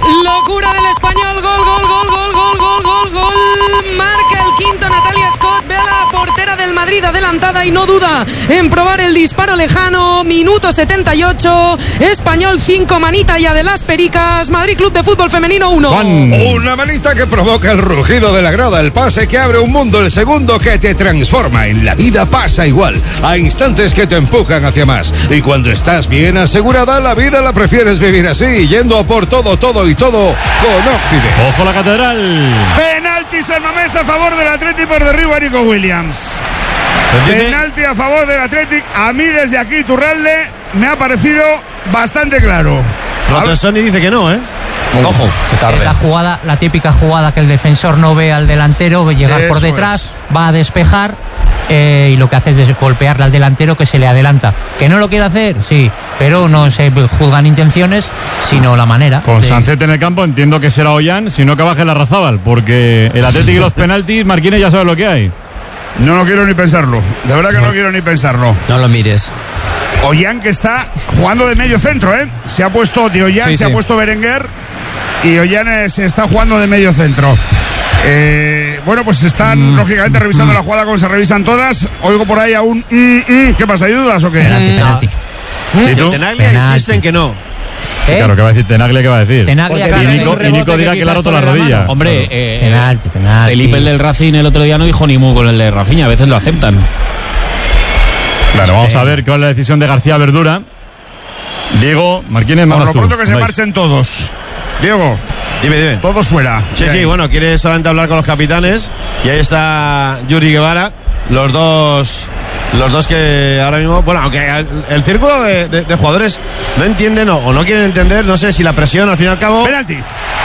Locura del Español, gol, gol, gol, gol, gol, gol, gol, gol. Marca el quinto Natalia Scott. ve a la portera del Madrid adelantada y no duda en probar el disparo lejano. Minuto setenta y ocho. Español cinco, Manita ya de las Pericas. Madrid Club de Fútbol Femenino uno. Una manita que provoca el rugido de la grada, el pase que abre un mundo, el segundo que te transforma. En la vida pasa igual. Hay instantes que te empujan hacia más. Y cuando estás bien asegurada, la vida la prefieres vivir así, yendo a por todo, todo y todo con Occident. Ojo la catedral. Penalti San Mamés a favor del Athletic por derribo a Nico Williams. Penalti a favor del Athletic. A mí desde aquí, Turralde, me ha parecido bastante claro. Rotesoni dice que no, ¿eh? Ojo, es la jugada, la típica jugada que el defensor no ve al delantero, ve llegar Eso por detrás, es. va a despejar eh, y lo que hace es golpearle al delantero que se le adelanta. ¿Que no lo quiere hacer? Sí, pero no se juzgan intenciones, sino la manera. Con de... Sancet en el campo entiendo que será Ollán, sino que baje la Razábal, porque el Atlético y los penaltis, Marquines ya sabe lo que hay. No lo quiero ni pensarlo, de verdad que no, no quiero ni pensarlo. No lo mires. Ollán que está jugando de medio centro, ¿eh? Se ha puesto de Ollán, sí, se sí. ha puesto Berenguer y Ollán se está jugando de medio centro. Eh, bueno, pues están mm. lógicamente revisando mm. la jugada como se revisan todas. Oigo por ahí a un... Mm, mm. ¿Qué pasa? ¿Hay dudas o qué? Penalti, penalti. ¿Y tú? Tenaglia insisten que no. ¿Eh? Claro, ¿qué va a decir Tenaglia? ¿Qué va a decir? Tenaglia, y Nico, y Nico dirá que le ha roto la rodilla. Mano. Hombre, eh, penalti, penalti. Felipe, el del Racing, el otro día no dijo ni mu con el de Rafinha. A veces lo aceptan. Claro, vamos a ver cuál es la decisión de García Verdura. Diego, Marquines, por lo tú. pronto que se vais. marchen todos. Diego, dime, dime. Todos fuera. Sí, sí, bueno, quiere solamente hablar con los capitanes. Y ahí está Yuri Guevara. Los dos... Los dos que ahora mismo, bueno, aunque el, el círculo de, de, de jugadores no entienden o, o no quieren entender, no sé si la presión al fin y al cabo. Penalti.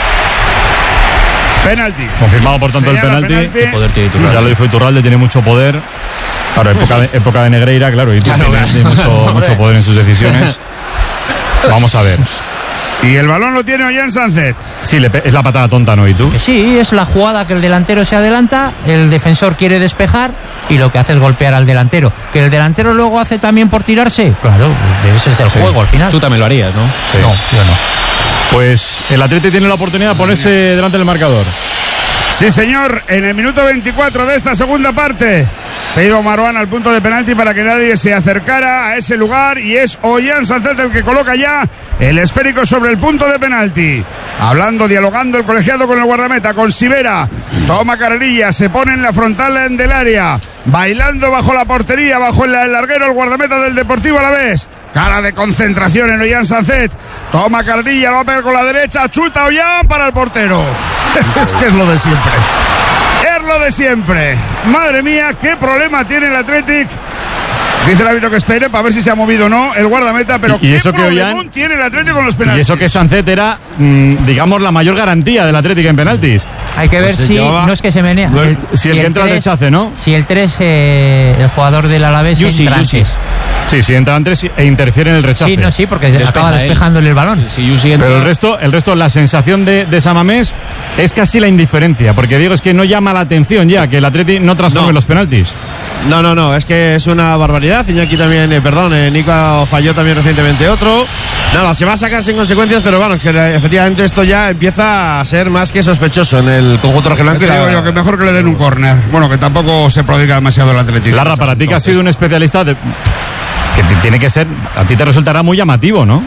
Penalti. Confirmado por tanto Señala el penalti. penalti. Poder tiene ya lo dijo Iturralde, tiene mucho poder. Claro, época de, época de Negreira, claro, y claro, tiene, tiene mucho, mucho poder en sus decisiones. Vamos a ver. Y el balón lo tiene Ollán Sánchez. Sí, le, es la patada tonta, ¿no? ¿Y tú? Sí, es la jugada que el delantero se adelanta, el defensor quiere despejar y lo que hace es golpear al delantero. ¿Que el delantero luego hace también por tirarse? Claro, ese es el sí. juego al final. Tú también lo harías, ¿no? Sí. No, yo no. Pues el Atleti tiene la oportunidad de ponerse delante del marcador. Sí, señor, en el minuto veinticuatro de esta segunda parte se ha ido Marwan al punto de penalti para que nadie se acercara a ese lugar y es Ollán Sánchez el que coloca ya el esférico sobre el punto de penalti. Hablando, dialogando el colegiado con el guardameta, con Sivera. Toma carrerilla, se pone en la frontal del área, bailando bajo la portería, bajo el larguero el guardameta del Deportivo Alavés. Cara de concentración en Ollán Sánchez. Toma carrerilla, lo va a pegar con la derecha, chuta Ollán para el portero. Es que es lo de siempre. Es lo de siempre. Madre mía, qué problema tiene el Athletic. Dice el árbitro que espere para ver si se ha movido o no el guardameta, pero y, y qué eso que Ollán tiene el Atlético con los penaltis. Y eso que Sánchez era, mmm, digamos, la mayor garantía del Atlético en penaltis. Hay que ver pues si llevaba, no es que se menea. No, el, si, si el que entra al rechace, ¿no? Si el tres, eh, el jugador del Alavés Yusi, entra Yusi. antes. Sí, si entra antes e interfiere en el rechace. Sí, no, sí, porque Despeja acaba despejándole el balón. Sí, sí, pero el resto, el resto, la sensación de, de Samamés es casi la indiferencia, porque digo, es que no llama la atención ya que el Atleti no transforme no. los penaltis. No, no, no, es que es una barbaridad. Y aquí también, eh, perdón, eh, Nico falló también recientemente otro. Nada, se va a sacar sin consecuencias, pero bueno, que efectivamente esto ya empieza a ser más que sospechoso en el conjunto rojiblanco. Creo yo que mejor que le den un córner. Bueno, que tampoco se prodiga demasiado el Atlético. Larra, para ti que has sido un especialista de... Es que tiene que ser, a ti te resultará muy llamativo, ¿no?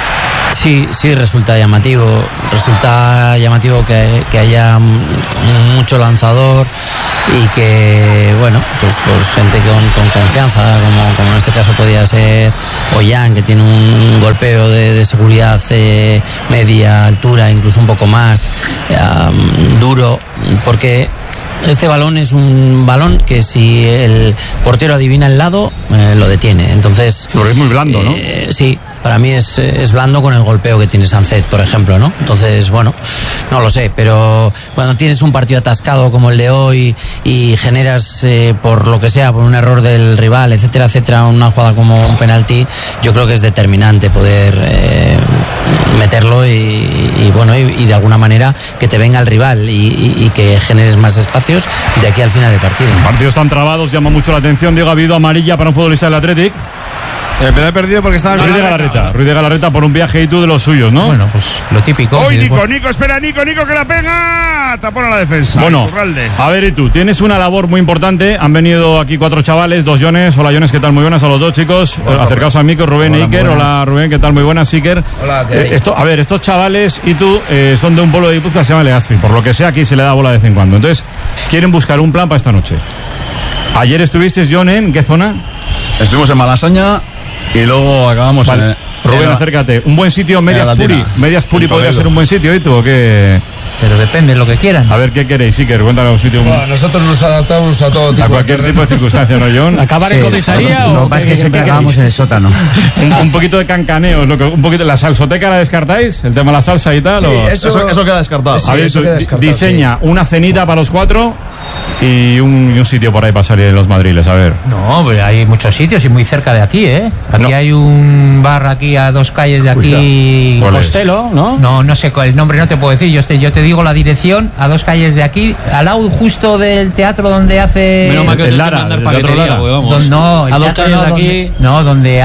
Sí, sí, resulta llamativo. Resulta llamativo que, que haya mucho lanzador y que, bueno, pues, pues gente con, con confianza, como, como en este caso podía ser Ollán, que tiene un golpeo de, de seguridad eh, media altura, incluso un poco más um, duro, porque este balón es un balón que si el portero adivina el lado, eh, lo detiene. Entonces, pero es muy blando, ¿no? Eh, sí, para mí es, es blando con el golpeo que tiene Sánchez, por ejemplo, ¿no? Entonces, bueno, no lo sé, pero cuando tienes un partido atascado como el de hoy y generas, eh, por lo que sea, por un error del rival, etcétera, etcétera, una jugada como un penalti, yo creo que es determinante poder eh, meterlo y, y bueno, y, y de alguna manera que te venga el rival y, y, y que generes más espacio de aquí al final del partido. Partidos tan trabados, llama mucho la atención. Diego, ha habido amarilla para un futbolista del Athletic. Eh, pero he perdido porque estaba... Ruiz de Galarreta, Ruiz de Galarreta por un viaje y tú de los suyos, ¿no? Bueno, pues lo típico. Hoy Nico, Nico, espera, Nico, Nico que la pega. Tapón a la defensa. Bueno, Iturralde. a ver, y tú, tienes una labor muy importante. Han venido aquí cuatro chavales, dos Jones. Hola, Jones, ¿qué tal? Muy buenas a los dos, chicos. Hola, acercaos al micro, Rubén e Iker. Hola, Rubén, ¿qué tal? Muy buenas, Iker. Hola, ¿qué eh, hay? esto, A ver, estos chavales y tú eh, son de un pueblo de Guipúzcoa que se llama Legazpi. Por lo que sea, aquí se le da bola de vez en cuando. Entonces, quieren buscar un plan para esta noche. Ayer estuvisteis, John, ¿en qué zona? Estuvimos en Malasaña y luego acabamos vale. en... Rubén, en acércate. ¿Un buen sitio, Medias Puri? ¿Medias Puri podría ser un buen sitio, ¿y tú o qué? Pero depende de lo que quieran. A ver, ¿qué queréis, Iker? Cuéntanos un sitio. Bueno, nosotros nos adaptamos a todo tipo a cualquier de tipo de circunstancia, ¿no, John? ¿Acabar en comisaría o...? Lo que pasa es que siempre acabamos en el sótano. un, un poquito de cancaneos, lo que, un poquito. ¿La salsoteca la descartáis? ¿El tema de la salsa y tal? Sí, o... eso, eso, eso queda descartado. Sí, a ver, eso queda descartado, diseña sí. una cenita para los cuatro y un, y un sitio por ahí para salir en los madriles, a ver. No, pues hay muchos sitios y muy cerca de aquí, ¿eh? Aquí no. hay un bar aquí a dos calles de aquí, Costello, ¿no? No, no sé el nombre, no te puedo decir. Yo te, yo te digo la dirección, a dos calles de aquí, al lado justo del teatro donde hace... Menos mal que el Lara, el teatro Lara. Don, no, el a dos calles de aquí... Donde, no, donde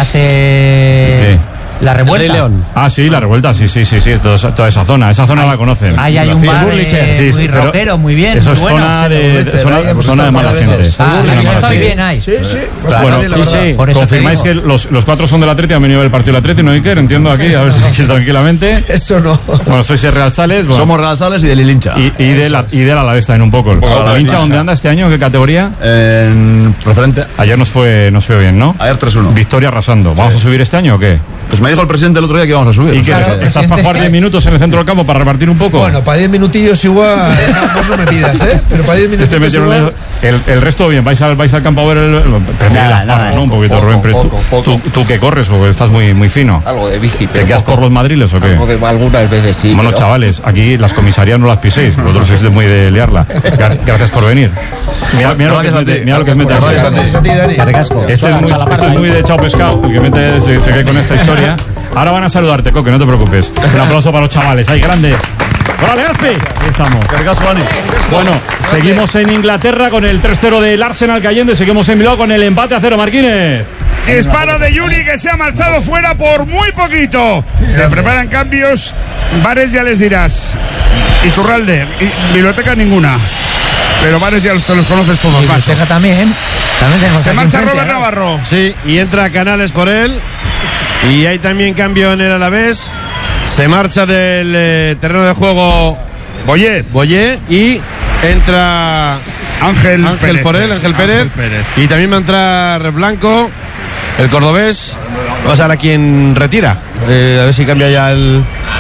hace... ¿Qué? La Revuelta. León. Ah, sí, la Revuelta, sí, sí, sí, sí, toda, toda esa zona, esa zona hay, la conocen. Ahí hay un bar eh, sí, sí, muy rockero, muy bien, eso muy es bueno. zona de, de, zona, de, zona de mala gente. Ah, yo estoy bien ahí. Sí, sí, pues bueno, bien, la sí, verdad. sí. Por eso confirmáis que los, los cuatro son del Atleti, han venido del partido del Atleti, ¿no, Iker? Entiendo aquí, a ver si tranquilamente. Eso no. Bueno, sois Realzales. Bueno. Somos Realzales y del Ilincha. Y, y de la y de la Alavés también un poco. ¿El Ilincha dónde anda este año? ¿Qué categoría? En preferente. Ayer nos fue, nos fue bien, ¿no? Ayer tres uno. Victoria arrasando. ¿Vamos sí. a subir este año o qué? Pues me dijo el presidente el otro día que íbamos a subir. ¿Y que claro, estás para jugar diez minutos en el centro del campo para repartir un poco? Bueno, para diez minutillos igual. No, no me pidas, ¿eh? Pero para diez minutillos este igual. El, el resto bien. ¿Vais al, vais al campo a ver el. Prefiero la farra, ¿no? Un poquito, poco, Rubén. Pero poco, tú, poco. Tú, ¿Tú qué corres o estás muy, muy fino? Algo de bici. ¿Te quedas por los madriles o qué? Algo de, algunas veces sí. Bueno, pero... chavales, aquí las comisarías no las piséis. Vosotros sois muy de liarla. Gracias por venir. Mira, mira lo que es mete, mira lo que es mete así. Este es muy, esto es muy de chao pescado. El que mete se, se cae con esta historia. Ahora van a saludarte, Coque, no te preocupes. Un aplauso para los chavales. ¡Ay, grande! ¡Hola, Legazpi! Ahí estamos. Bueno, seguimos en Inglaterra con el tres cero del Arsenal cayendo. Seguimos en Bilbao con el empate a cero, Marquínez. Disparo de Yuri que se ha marchado fuera por muy poquito. Se preparan cambios. Bares ya les dirás. Iturralde, y biblioteca ninguna. Pero Bares ya los, te los conoces todos, macho. Biblioteca también. También tenemos se marcha enfrente, Robert ¿no? Navarro. Sí, y entra Canales por él. Y hay también cambio en el Alavés. Se marcha del eh, terreno de juego Boyé. Boyé y entra Ángel, Ángel Pérez, por él, Ángel Pérez. Ángel Pérez. Y también va a entrar Blanco, el cordobés. Vamos a ver a quién retira. Eh, a ver si cambia ya el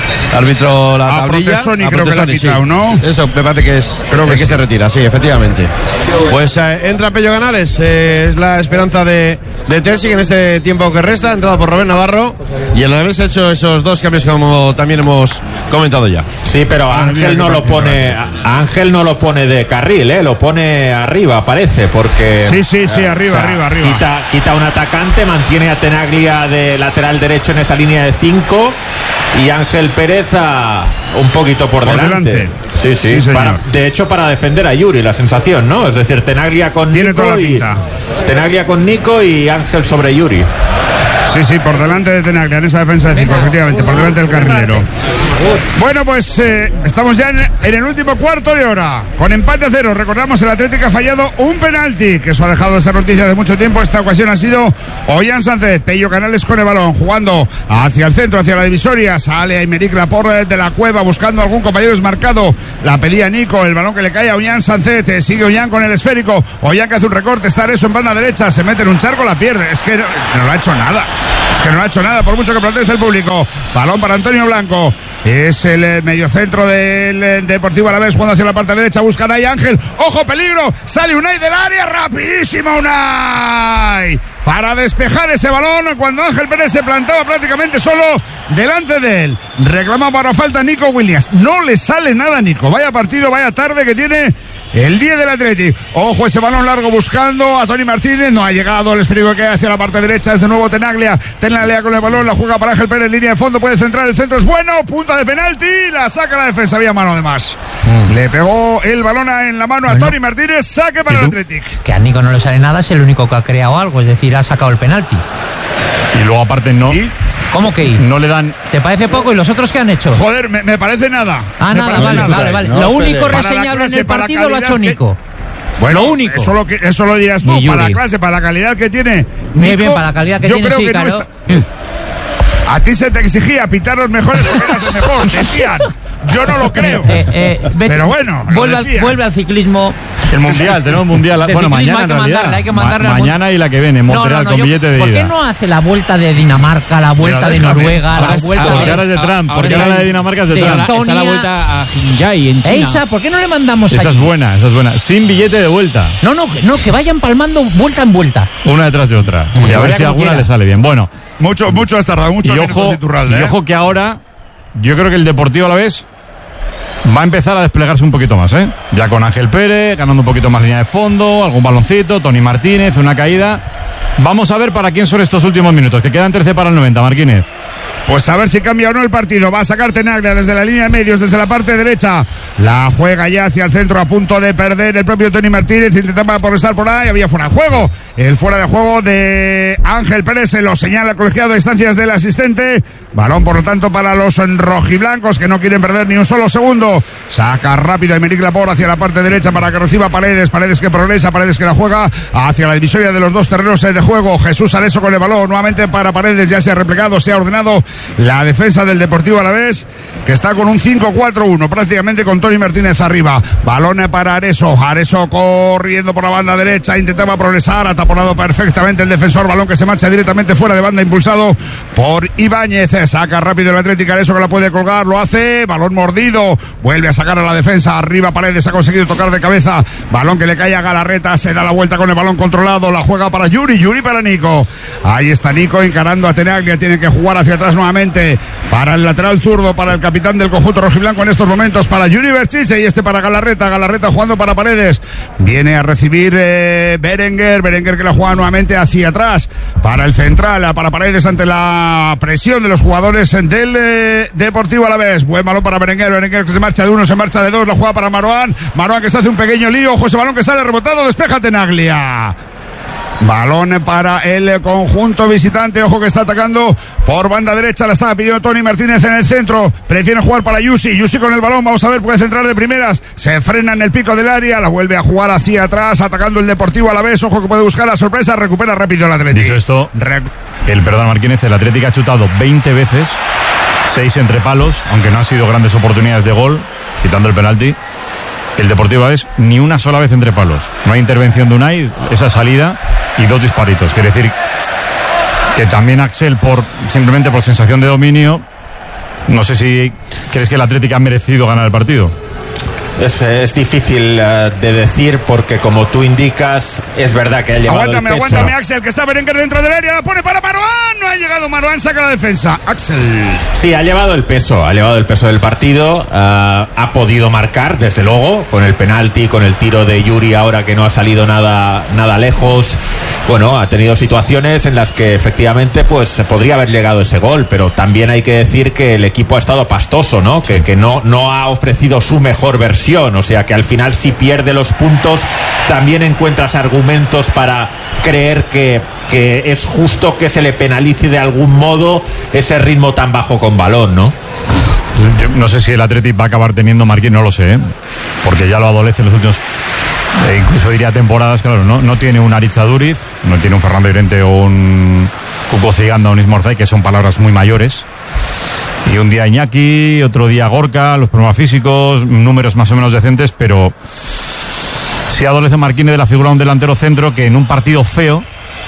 árbitro la a tablilla. Protesoni, a creo que la ha quitado, sí. ¿no? Eso me parece que es creo que, el que sí. se retira, sí, efectivamente. Pues eh, entra Pello Canales, eh, es la esperanza de, de Terzi en este tiempo que resta, entrada por Robert Navarro. Y el Alavés ha hecho esos dos cambios como también hemos comentado ya. Sí, pero Ángel no lo pone, a Ángel no lo pone de carril, eh, lo pone arriba, parece, porque sí, sí, sí, arriba, o sea, arriba, arriba. Quita, quita un atacante, mantiene a Tenaglia de lateral derecho en esa línea de cinco y Ángel Pérez a, un poquito por, por delante. delante. Sí, sí. sí para, de hecho, para defender a Yuri, la sensación, ¿no? Es decir, Tenaglia con Tiene Nico toda la y pinta. Tenaglia con Nico y Ángel sobre Yuri. Sí, sí, por delante de Tenaglia en esa defensa de cinco, efectivamente, por delante del carrilero. Bueno, pues eh, estamos ya en, en el último cuarto de hora, con empate a cero. Recordamos, el Atlético ha fallado un penalti, que eso ha dejado de ser noticia de mucho tiempo. Esta ocasión ha sido Ollán Sánchez. Pello Canales con el balón, jugando hacia el centro, hacia la divisoria. Sale Aymeric Laporte de la cueva, buscando algún compañero desmarcado. La pedía Nico, el balón que le cae a Ollán Sánchez. Sigue Ollán con el esférico. Ollán que hace un recorte, está eso en banda derecha, se mete en un charco, la pierde. Es que no, no lo ha hecho nada. Es que no ha hecho nada, por mucho que proteste el público. Balón para Antonio Blanco. Es el eh, mediocentro del eh, Deportivo Alavés, jugando hacia la parte derecha. Buscan ahí Ángel. ¡Ojo, peligro! Sale Unai del área. ¡Rapidísimo Unai! Para despejar ese balón cuando Ángel Pérez se plantaba prácticamente solo delante de él. Reclama para falta Nico Williams. No le sale nada a Nico. Vaya partido, vaya tarde que tiene el diez del Athletic. Ojo, ese balón largo buscando a Tony Martínez. No ha llegado el esférico que hay hacia la parte derecha. Es de nuevo Tenaglia. Tenaglia con el balón. La juega para Ángel Pérez. Línea de fondo. Puede centrar. El centro es bueno. Punta de penalti. La saca la defensa. Había mano de más. Mm. Le pegó el balón en la mano a bueno, Tony Martínez. Saque para el Athletic. Que a Nico no le sale nada. Es el único que ha creado algo. Es decir, ha sacado el penalti. Y luego aparte no. ¿Y? ¿Cómo que I? No le dan. ¿Te parece poco? ¿Y los otros qué han hecho? Joder, me, me parece nada. Ah, me nada, vale, nada. vale, vale. No, lo único para reseñable en clase, el para partido lo ha hecho calidad Nico. Que... Bueno, lo único. Eso lo, que, eso lo dirás tú, Ni para la Yuri. clase, para la calidad que tiene. Muy Nico, bien, para la calidad que yo tiene, creo sí, que claro. no está... A ti se te exigía pitar los mejores porque eras el mejor, decían. Yo no lo creo. Eh, eh, vete, Pero bueno, vuelve al, vuelve al ciclismo. El mundial, tenemos mundial. De Bueno, ciclismo mañana hay que en realidad. mandarle, hay que mandarle Ma- al mun- mañana y la que viene, Montreal, No, no, no, con yo- billete de ¿Por ida. qué no hace la vuelta de Dinamarca, la vuelta Pero de déjame. Noruega, Ahora la es- vuelta ahora de, es de Trump, ahora porque ahora la de Dinamarca es de Trump. Estonia? Está la vuelta a Jinjai en China. Esa, ¿por qué no le mandamos Esa es allí? buena, esa es buena. Sin billete de vuelta. No, no, que- no, que vayan palmando vuelta en vuelta. Una detrás de otra. Y a ver vaya si como alguna quiera. le sale bien. Bueno. Mucho, mucho has tardado, mucho y menos ojo, de Iturralde, y ¿eh? ojo que ahora yo creo que el Deportivo Alavés va a empezar a desplegarse un poquito más, ¿eh? Ya con Ángel Pérez, ganando un poquito más línea de fondo, algún baloncito, Tony Martínez, una caída. Vamos a ver para quién son estos últimos minutos, que quedan trece para el noventa, Martínez. Pues a ver si cambia o no el partido. Va a sacar Tenaglia desde la línea de medios, desde la parte derecha. La juega ya hacia el centro, a punto de perder el propio Tony Martínez. Intentaba progresar por ahí, había fuera de juego. El fuera de juego de Ángel Pérez se lo señala el colegiado de instancias del asistente. Balón, por lo tanto, para los rojiblancos que no quieren perder ni un solo segundo. Saca rápido a Emerick Laporte hacia la parte derecha para que reciba Paredes. Paredes que progresa, Paredes que la juega hacia la divisoria de los dos terrenos de juego. Jesús Areso con el balón nuevamente para Paredes. Ya se ha replegado, se ha ordenado la defensa del Deportivo Alavés, que está con un cinco cuatro uno, prácticamente con Tony Martínez arriba. Balón para Areso. Areso corriendo por la banda derecha, intentaba progresar, ha taponado perfectamente el defensor. Balón que se marcha directamente fuera de banda, impulsado por Ibáñez. Saca rápido el Atlético Areso, que la puede colgar, lo hace. Balón mordido, vuelve a sacar a la defensa. Arriba Paredes ha conseguido tocar de cabeza. Balón que le cae a Galarreta, se da la vuelta con el balón controlado. La juega para Yuri, Yuri para Nico. Ahí está Nico encarando a Tenaglia, tiene que jugar hacia atrás nuevamente. Para el lateral zurdo, para el capitán del conjunto rojiblanco en estos momentos, para Yuri Berchiche, y este para Galarreta. Galarreta jugando para Paredes. Viene a recibir eh, Berenguer. Berenguer que la juega nuevamente hacia atrás. Para el central, para Paredes ante la presión de los jugadores del eh, Deportivo Alavés. Buen balón para Berenguer. Berenguer que se marcha de uno, se marcha de dos. La juega para Marouane. Marouane que se hace un pequeño lío. Ojo, ese balón que sale rebotado. Despeja Tenaglia. Balón para el conjunto visitante. Ojo que está atacando por banda derecha. La estaba pidiendo Tony Martínez en el centro. Prefiere jugar para Yusi. Yusi con el balón. Vamos a ver, puede centrar de primeras. Se frena en el pico del área. La vuelve a jugar hacia atrás, atacando el Deportivo Alavés. Ojo que puede buscar la sorpresa. Recupera rápido el Atlético. Dicho esto, el perdón Martínez, el Atlético ha chutado veinte veces, seis entre palos, aunque no han sido grandes oportunidades de gol, quitando el penalti. El Deportivo Alavés ni una sola vez entre palos. No hay intervención de Unai, esa salida y dos disparitos. Quiere decir que también Axel, por simplemente por sensación de dominio, no sé si crees que el Atlético ha merecido ganar el partido. Es, es difícil uh, de decir porque, como tú indicas, es verdad que ha llevado Aguántame, el peso. aguántame, Axel, que está Berenguer dentro del área. La pone para Marouane. No ha llegado Marouane, saca la defensa. Axel. Sí, ha llevado el peso, ha llevado el peso del partido. Uh, ha podido marcar, desde luego, con el penalti, con el tiro de Yuri ahora que no ha salido nada, nada lejos. Bueno, ha tenido situaciones en las que efectivamente pues se podría haber llegado ese gol, pero también hay que decir que el equipo ha estado pastoso, ¿no? Que, que no, no ha ofrecido su mejor versión. O sea que al final, si pierde los puntos, también encuentras argumentos para creer que, que es justo que se le penalice de algún modo ese ritmo tan bajo con balón, ¿no? Yo no sé si el Athletic va a acabar teniendo Marquín, no lo sé, ¿eh? Porque ya lo adolece en los últimos, eh, incluso diría temporadas, claro, no, no tiene un Aritz Aduriz, no tiene un Fernando Llorente o un Cuco Ciganda o un Ismo Orzay, que son palabras muy mayores. Y un día Iñaki, otro día Gorka, los problemas físicos, números más o menos decentes, pero si adolece Marquín de la figura de un delantero centro que en un partido feo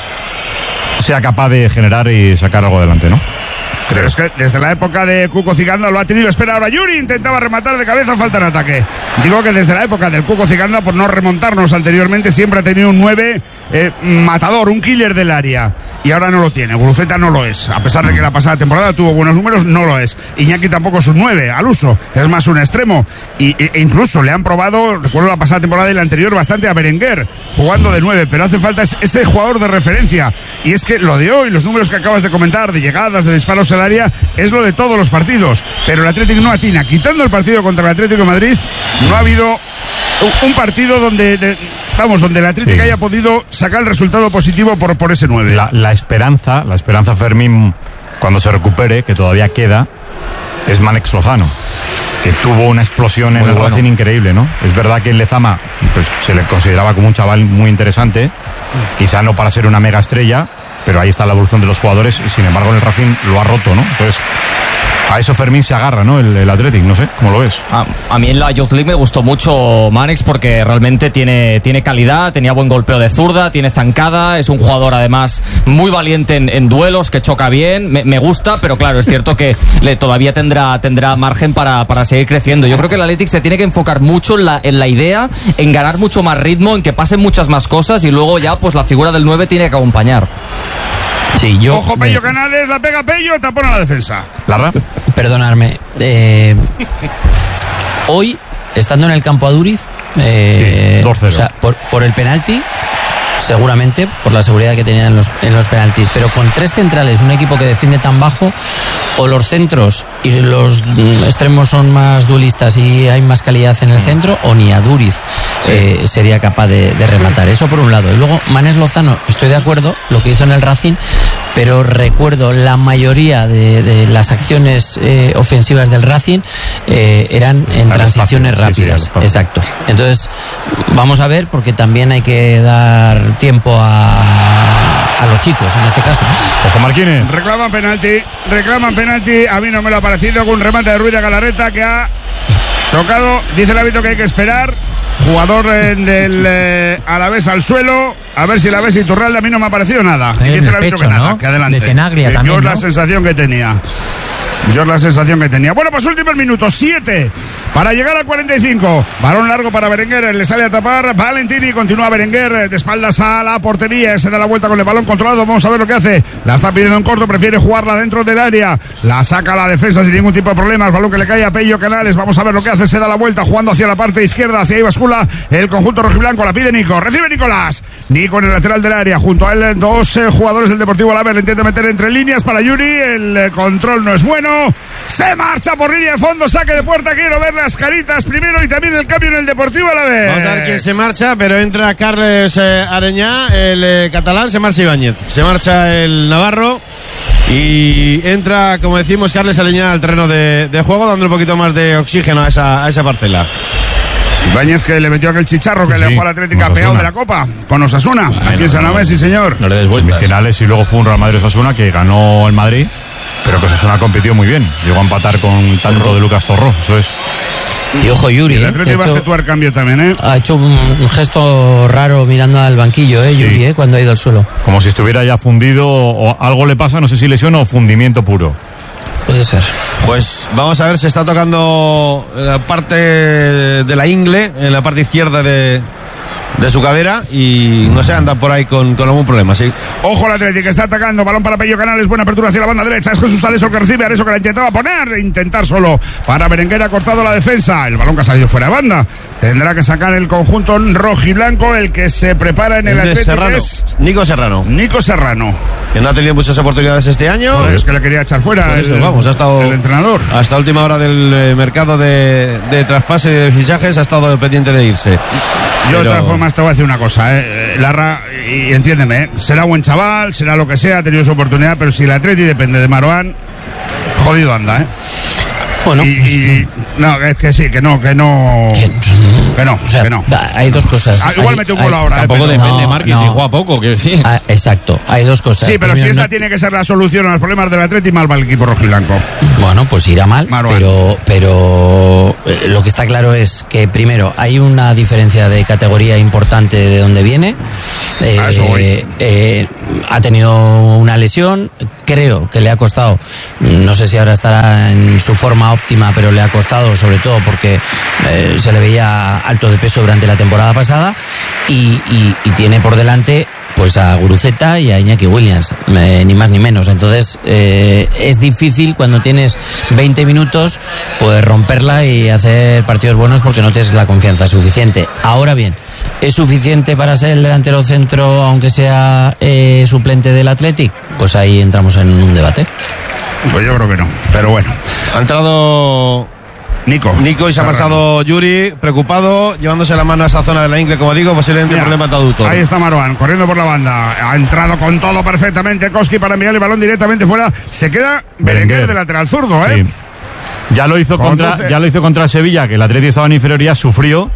sea capaz de generar y sacar algo adelante, ¿no? Pero es que desde la época de Cuco Ciganda lo ha tenido. Espera ahora Yuri, intentaba rematar de cabeza, falta en ataque. Digo que desde la época del Cuco Ciganda, por no remontarnos anteriormente, siempre ha tenido un nueve eh, matador, un killer del área. Y ahora no lo tiene. Guruceta no lo es. A pesar de que la pasada temporada tuvo buenos números, no lo es. Iñaki tampoco es un nueve al uso, es más un extremo. Y, e incluso le han probado, recuerdo la pasada temporada y la anterior, bastante a Berenguer, jugando de nueve, pero hace falta ese jugador de referencia. Y es que lo de hoy, los números que acabas de comentar, de llegadas, de disparos al área, es lo de todos los partidos. Pero el Atlético no atina. Quitando el partido contra el Atlético de Madrid, no ha habido un partido donde de, vamos, donde el Atlético Sí. haya podido sacar el resultado positivo por, por ese nueve. La, la esperanza, la esperanza Fermín, cuando se recupere, que todavía queda, es Manex Lozano, que tuvo una explosión en Muy el bueno. Racing increíble, ¿no? Es verdad que en Lezama pues, se le consideraba como un chaval muy interesante, quizá no para ser una mega estrella, pero ahí está la evolución de los jugadores y sin embargo en el Racing lo ha roto, ¿no? Entonces, a eso Fermín se agarra, ¿no? El, el Athletic, no sé, ¿cómo lo ves? A, a mí en la Youth League me gustó mucho Manex porque realmente tiene, tiene calidad, tenía buen golpeo de zurda, tiene zancada, es un jugador además muy valiente en, en duelos, que choca bien, me, me gusta, pero claro, es cierto que le, todavía tendrá, tendrá margen para, para seguir creciendo. Yo creo que el Athletic se tiene que enfocar mucho en la, en la idea, en ganar mucho más ritmo, en que pasen muchas más cosas y luego ya pues la figura del nueve tiene que acompañar. Sí, yo. Ojo, Pello Canales, la pega Pello, tapón a la defensa. ¿Larra? Perdonarme. Eh, hoy, estando en el campo Aduriz, eh, Sí, dos cero. o sea, por, por el penalti, seguramente, por la seguridad que tenían en los, en los penaltis, pero con tres centrales, un equipo que defiende tan bajo, o los centros y los mm, extremos son más duelistas y hay más calidad en el centro, o ni Aduriz eh, sería capaz de, de rematar. Eso por un lado. Y luego, Manex Lozano, estoy de acuerdo, lo que hizo en el Racing, pero recuerdo la mayoría de, de las acciones eh, ofensivas del Racing eh, eran en Al transiciones espacio, sí, sí, rápidas. al espacio. Exacto. Entonces, vamos a ver, porque también hay que dar tiempo a, a los chicos, en este caso, ¿no? Ojo, Marquines. Reclaman penalti, reclaman penalti. A mí no me lo ha parecido, con un remate de Ruiz de Galarreta que ha chocado. Dice el árbitro que hay que esperar. Jugador eh, del eh, Alavés al suelo. A ver si el Alavés y Turralde, a mí no me ha parecido nada. En Y dice el el árbitro pecho, que nada, ¿no? que adelante. De Tenaglia Que también, Yo es la ¿no? sensación que tenía. Yo es la sensación que tenía. Bueno, pues últimos minutos, siete para llegar al cuarenta y cinco. Balón largo para Berenguer, le sale a tapar Valentini, continúa Berenguer de espaldas a la portería, se da la vuelta con el balón controlado. Vamos a ver lo que hace. La está pidiendo en corto, prefiere jugarla dentro del área. La saca a la defensa sin ningún tipo de problemas. Balón que le cae a Pello Canales. Vamos a ver lo que hace. Se da la vuelta jugando hacia la parte izquierda, hacia ahí bascula el conjunto rojiblanco. La pide Nico, recibe Nicolás. Nico en el lateral del área, junto a él dos eh, jugadores del Deportivo Alavés. Le intenta meter entre líneas para Yuri. El eh, control no es bueno. Se marcha por línea de fondo, saque de puerta. Quiero ver las caritas primero y también el cambio en el Deportivo Alavés. Vamos a ver quién se marcha, pero entra Carles eh, Areñá, el eh, catalán, se marcha Ibáñez. Se marcha el Navarro y entra, como decimos, Carles Areñá al terreno de, de juego, dando un poquito más de oxígeno a esa, a esa parcela. Ibáñez, que le metió aquel chicharro que Sí, le sí, dejó al Atlético con pegado Osasuna. de la Copa con Osasuna. Aquí en San Mamés, sí señor. No le des vueltas. Semifinales y luego fue un Real Madrid Osasuna que ganó el Madrid, pero que Osasuna compitió muy bien. Llegó a empatar con tanto de Lucas Torró, eso es. Y ojo, Yuri, El eh, Atlético que va a ha hecho- efectuar cambio también, ¿eh? ha hecho un, un gesto raro mirando al banquillo, ¿eh, Yuri, eh, cuando ha ido al suelo. Como si estuviera ya fundido o algo le pasa, no sé si lesión o fundimiento puro. Puede ser. Pues vamos a ver, se está tocando la parte de la ingle, en la parte izquierda de, de su cadera y no sé, anda por ahí con, con algún problema, sí. Ojo, el Atlético está atacando. Balón para Pello Canales. Buena apertura hacia la banda derecha. Es Jesús Areso el que recibe. Areso que la intentaba poner. Intentar solo para Berenguer. Ha cortado la defensa. El balón que ha salido fuera de banda. Tendrá que sacar el conjunto rojiblanco. El que se prepara en el Es de Atlético Serrano. es Nico Serrano. Nico Serrano. Que no ha tenido muchas oportunidades este año. Joder, es que le quería echar fuera Por eso, el, vamos, ha estado el entrenador. hasta última hora del eh, mercado de, de traspase y de fichajes, ha estado pendiente de irse. Yo de Pero- todas formas te voy a decir una cosa, ¿eh? Larra, y entiéndeme, ¿eh? Será buen chaval, será lo que sea, ha tenido su oportunidad, pero si el Atleti depende de Maroán, jodido anda, ¿eh? Bueno, y, y- no, es que sí, que no, que no, que no, O sea, que no. hay dos cosas. Ah, igual Hay- mete un hay- gol ahora, ¿eh? Tampoco pero- depende, No, Marquis, no. si juega poco, quiero decir. Ah, exacto, hay dos cosas. Sí, pero si Primero, esa no- tiene que ser la solución a los problemas del Atleti, mal va el equipo rojiblanco. Bueno, pues irá mal, Maruán. pero, pero eh, lo que está claro es que primero hay una diferencia de categoría importante de donde viene. Eh, A eso voy. eh, ha tenido una lesión, creo que le ha costado, no sé si ahora estará en su forma óptima, pero le ha costado sobre todo porque eh, se le veía alto de peso durante la temporada pasada y, y- y tiene por delante pues a Guruceta y a Iñaki Williams, eh, ni más ni menos. Entonces eh, es difícil cuando tienes veinte minutos pues romperla y hacer partidos buenos porque no tienes la confianza suficiente. Ahora bien, ¿es suficiente para ser el delantero centro aunque sea eh, suplente del Athletic? Pues ahí entramos en un debate. Pues yo creo que no, pero bueno. Ha entrado Nico. Nico y se ha marchado Yuri, preocupado, llevándose la mano a esa zona de la ingle, como digo, posiblemente Mira, problema traductor. Ahí está Marouane, corriendo por la banda. Ha entrado con todo perfectamente Koski para enviar el balón directamente fuera. Se queda Berenguer de lateral zurdo, ¿eh? Sí. Ya lo hizo contra, contra ya lo hizo contra Sevilla, que el Atleti estaba en inferioridad, sufrió,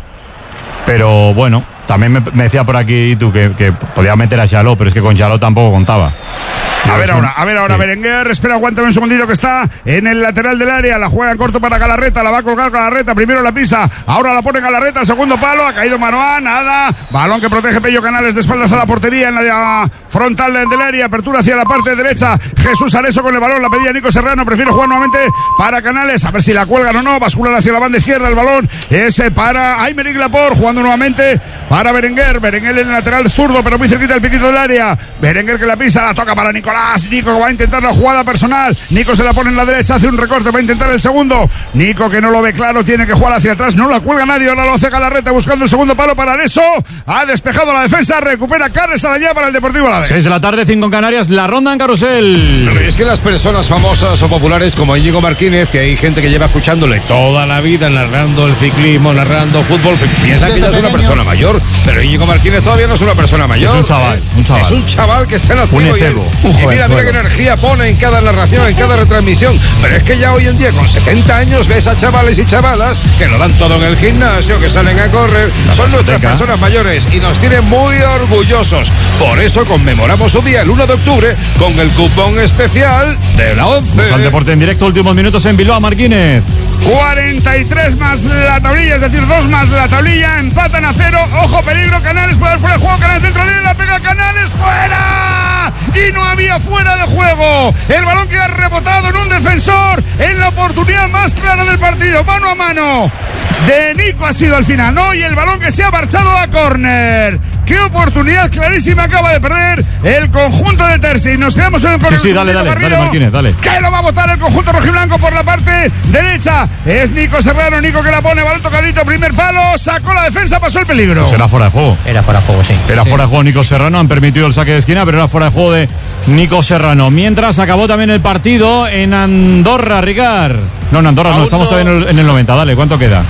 pero bueno, también me, me decía por aquí tú que, que podía meter a Xaló, pero es que con Xaló tampoco contaba. A ver ahora, a ver ahora, sí. Berenguer, espera, aguántame un segundito que está en el lateral del área, la juega en corto para Galarreta, la va a colgar Galarreta, primero la pisa, ahora la pone Galarreta, segundo palo, ha caído Marouane, nada, balón que protege Pello Canales de espaldas a la portería en la frontal del área, apertura hacia la parte derecha, Jesús Areso con el balón, la pedía Nico Serrano, prefiere jugar nuevamente para Canales, a ver si la cuelgan o no, basculan hacia la banda izquierda, el balón es para Aymeric Laporte, jugando nuevamente para Berenguer, Berenguer en el lateral zurdo, pero muy cerquita del piquito del área, Berenguer que la pisa, la toca para Nicolás, Nico que va a intentar la jugada personal, Nico se la pone en la derecha, hace un recorte, va a intentar el segundo, Nico que no lo ve claro, tiene que jugar hacia atrás, no la cuelga nadie, ahora lo hace Galarreta buscando el segundo palo para Areso, ha despejado la defensa, recupera Carles Arayá para el Deportivo Alavés. seis de la tarde, cinco en Canarias, la ronda en Carrusel. Pero es que las personas famosas o populares como Íñigo Martínez, que hay gente que lleva escuchándole toda la vida narrando el ciclismo, narrando fútbol, piensa que ya es una persona mayor, pero Íñigo Martínez todavía no es una persona mayor. Es un chaval, ¿eh? un chaval. Es un chaval que está en activo. Un y, efebo. y mira, mira qué energía pone en cada narración, en cada retransmisión. Pero es que ya hoy en día, con setenta años, ves a chavales y chavalas que lo dan todo en el gimnasio, que salen a correr. La Son nuestras personas mayores y nos tienen muy orgullosos. Por eso conmemoramos su día el uno de octubre con el cupón especial de la once. Vamos al deporte en directo, últimos minutos en Bilbao, Marquínez. cuarenta y tres más la tablilla, es decir, dos más la tablilla, empatan a cero, ojo, peligro, Canales puede fuera de juego, Canales dentro de él, la pega Canales, fuera, y no había fuera de juego, el balón que ha rebotado en un defensor, en la oportunidad más clara del partido, mano a mano, de Nico ha sido al final, ¿no? Y el balón que se ha marchado a córner. Qué oportunidad clarísima acaba de perder el conjunto de Terzi. Nos quedamos en el córner. Sí, sí, dale, dale, dale, Martínez, dale. Que lo va a botar el conjunto rojiblanco por la parte derecha. Es Nico Serrano, Nico que la pone, balón tocadito, primer palo, sacó la defensa, pasó el peligro. Pues era fuera de juego. Era fuera de juego, sí. Era sí. fuera de juego Nico Serrano, han permitido el saque de esquina, pero era fuera de juego de Nico Serrano. Mientras acabó también el partido en Andorra, Ricard. No, en Andorra Aún no, estamos no. todavía en el, en el noventa, dale, ¿cuánto queda?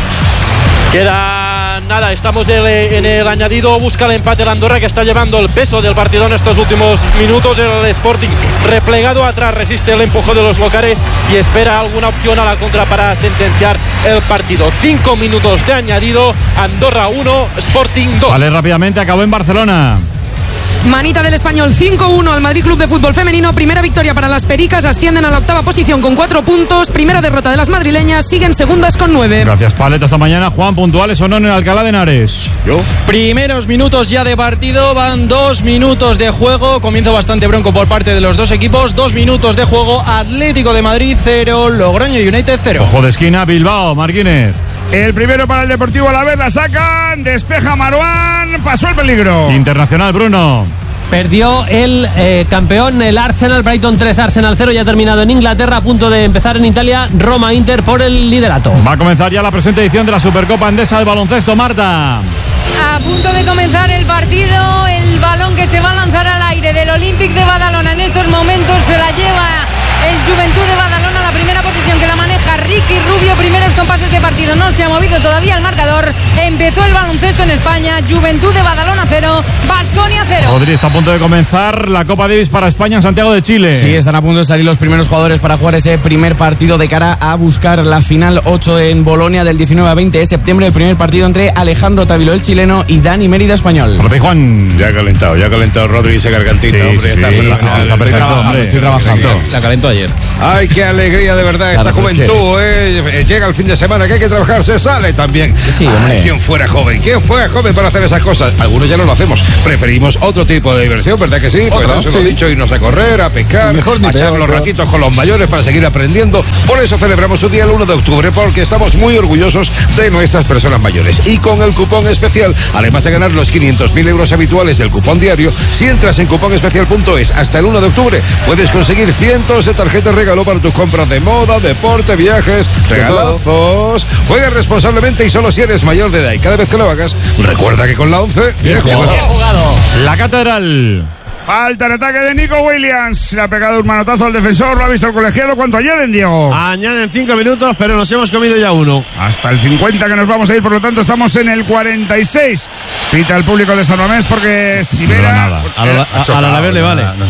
Queda nada, estamos en el, en el añadido, busca el empate el Andorra que está llevando el peso del partido en estos últimos minutos. El Sporting replegado atrás, resiste el empujón de los locales y espera alguna opción a la contra para sentenciar el partido. Cinco minutos de añadido, Andorra uno, Sporting dos. Vale, rápidamente, acabó en Barcelona. Manita del Español cinco uno al Madrid Club de Fútbol Femenino. Primera victoria para las Pericas, ascienden a la octava posición con cuatro puntos. Primera derrota de las madrileñas, siguen segundas con nueve. Gracias, Palet, hasta mañana. Juan, puntuales o no en el Alcalá de Henares. Yo. Primeros minutos ya de partido, van dos minutos de juego. Comienzo bastante bronco por parte de los dos equipos. Dos minutos de juego, Atlético de Madrid cero, Logroño United cero. Ojo de esquina, Bilbao, Marquínez. El primero para el Deportivo Alavés, la sacan, despeja Marouane, pasó el peligro. Internacional, Bruno. Perdió el eh, campeón, el Arsenal, Brighton tres, Arsenal cero, ya ha terminado en Inglaterra, a punto de empezar en Italia, Roma-Inter por el liderato. Va a comenzar ya la presente edición de la Supercopa Endesa de baloncesto, Marta. A punto de comenzar el partido, el balón que se va a lanzar al aire del Olympic de Badalona en estos momentos se la lleva el Juventud de Badalona, la primera posición que la maneja Ricky Rubio, primeros compases de partido, no se ha movido todavía el marcador, empezó el baloncesto en España, Juventud de Badalona cero, Baskonia cero. Rodri, está a punto de comenzar la Copa Davis para España en Santiago de Chile. Sí, están a punto de salir los primeros jugadores para jugar ese primer partido de cara a buscar la final ocho en Bolonia del diecinueve a veinte de septiembre, el primer partido entre Alejandro Tavilo, el chileno, y Dani Mérida, español. Rodri, Juan. Ya ha calentado, ya ha calentado Rodri ese gargantita, sí, hombre, sí, está, sí, sí, sí, sí, está estoy trabajando, hombre. estoy trabajando. La calentó ayer. Ay, qué alegría de verdad claro, esta juventud, que... eh. Llega el fin de semana que hay que trabajar, se sale también. Sí, Ay, ¿quién fuera joven? ¿Quién fuera joven para hacer esas cosas? Algunos ya no lo hacemos. Preferimos otro tipo de diversión, ¿verdad que sí? Pues nos hemos dicho irnos a correr, a pescar, Mejor a echar los ratitos con los mayores para seguir aprendiendo. Por eso celebramos su día el uno de octubre, porque estamos muy orgullosos de nuestras personas mayores. Y con el cupón especial, además de ganar los quinientos mil euros habituales del cupón diario, si entras en cupón especial punto es hasta el uno de octubre, puedes conseguir cientos de tarjetas regalo para tus compras de moda, deporte, viajes, regalazos. Juega responsablemente y solo si eres mayor de edad. Y cada vez que lo hagas, recuerda que con la once, bien, bien jugado. jugado. La Catedral. Falta en ataque de Nico Williams. Le ha pegado un manotazo al defensor. Lo ha visto el colegiado. ¿Cuánto añaden, Diego? Añaden cinco minutos, pero nos hemos comido ya uno. Hasta el cincuenta que nos vamos a ir. Por lo tanto, estamos en el cuarenta y seis. Pita el público de San Mamés porque si No da Vera. nada. A la, a, a la Alavés le vale.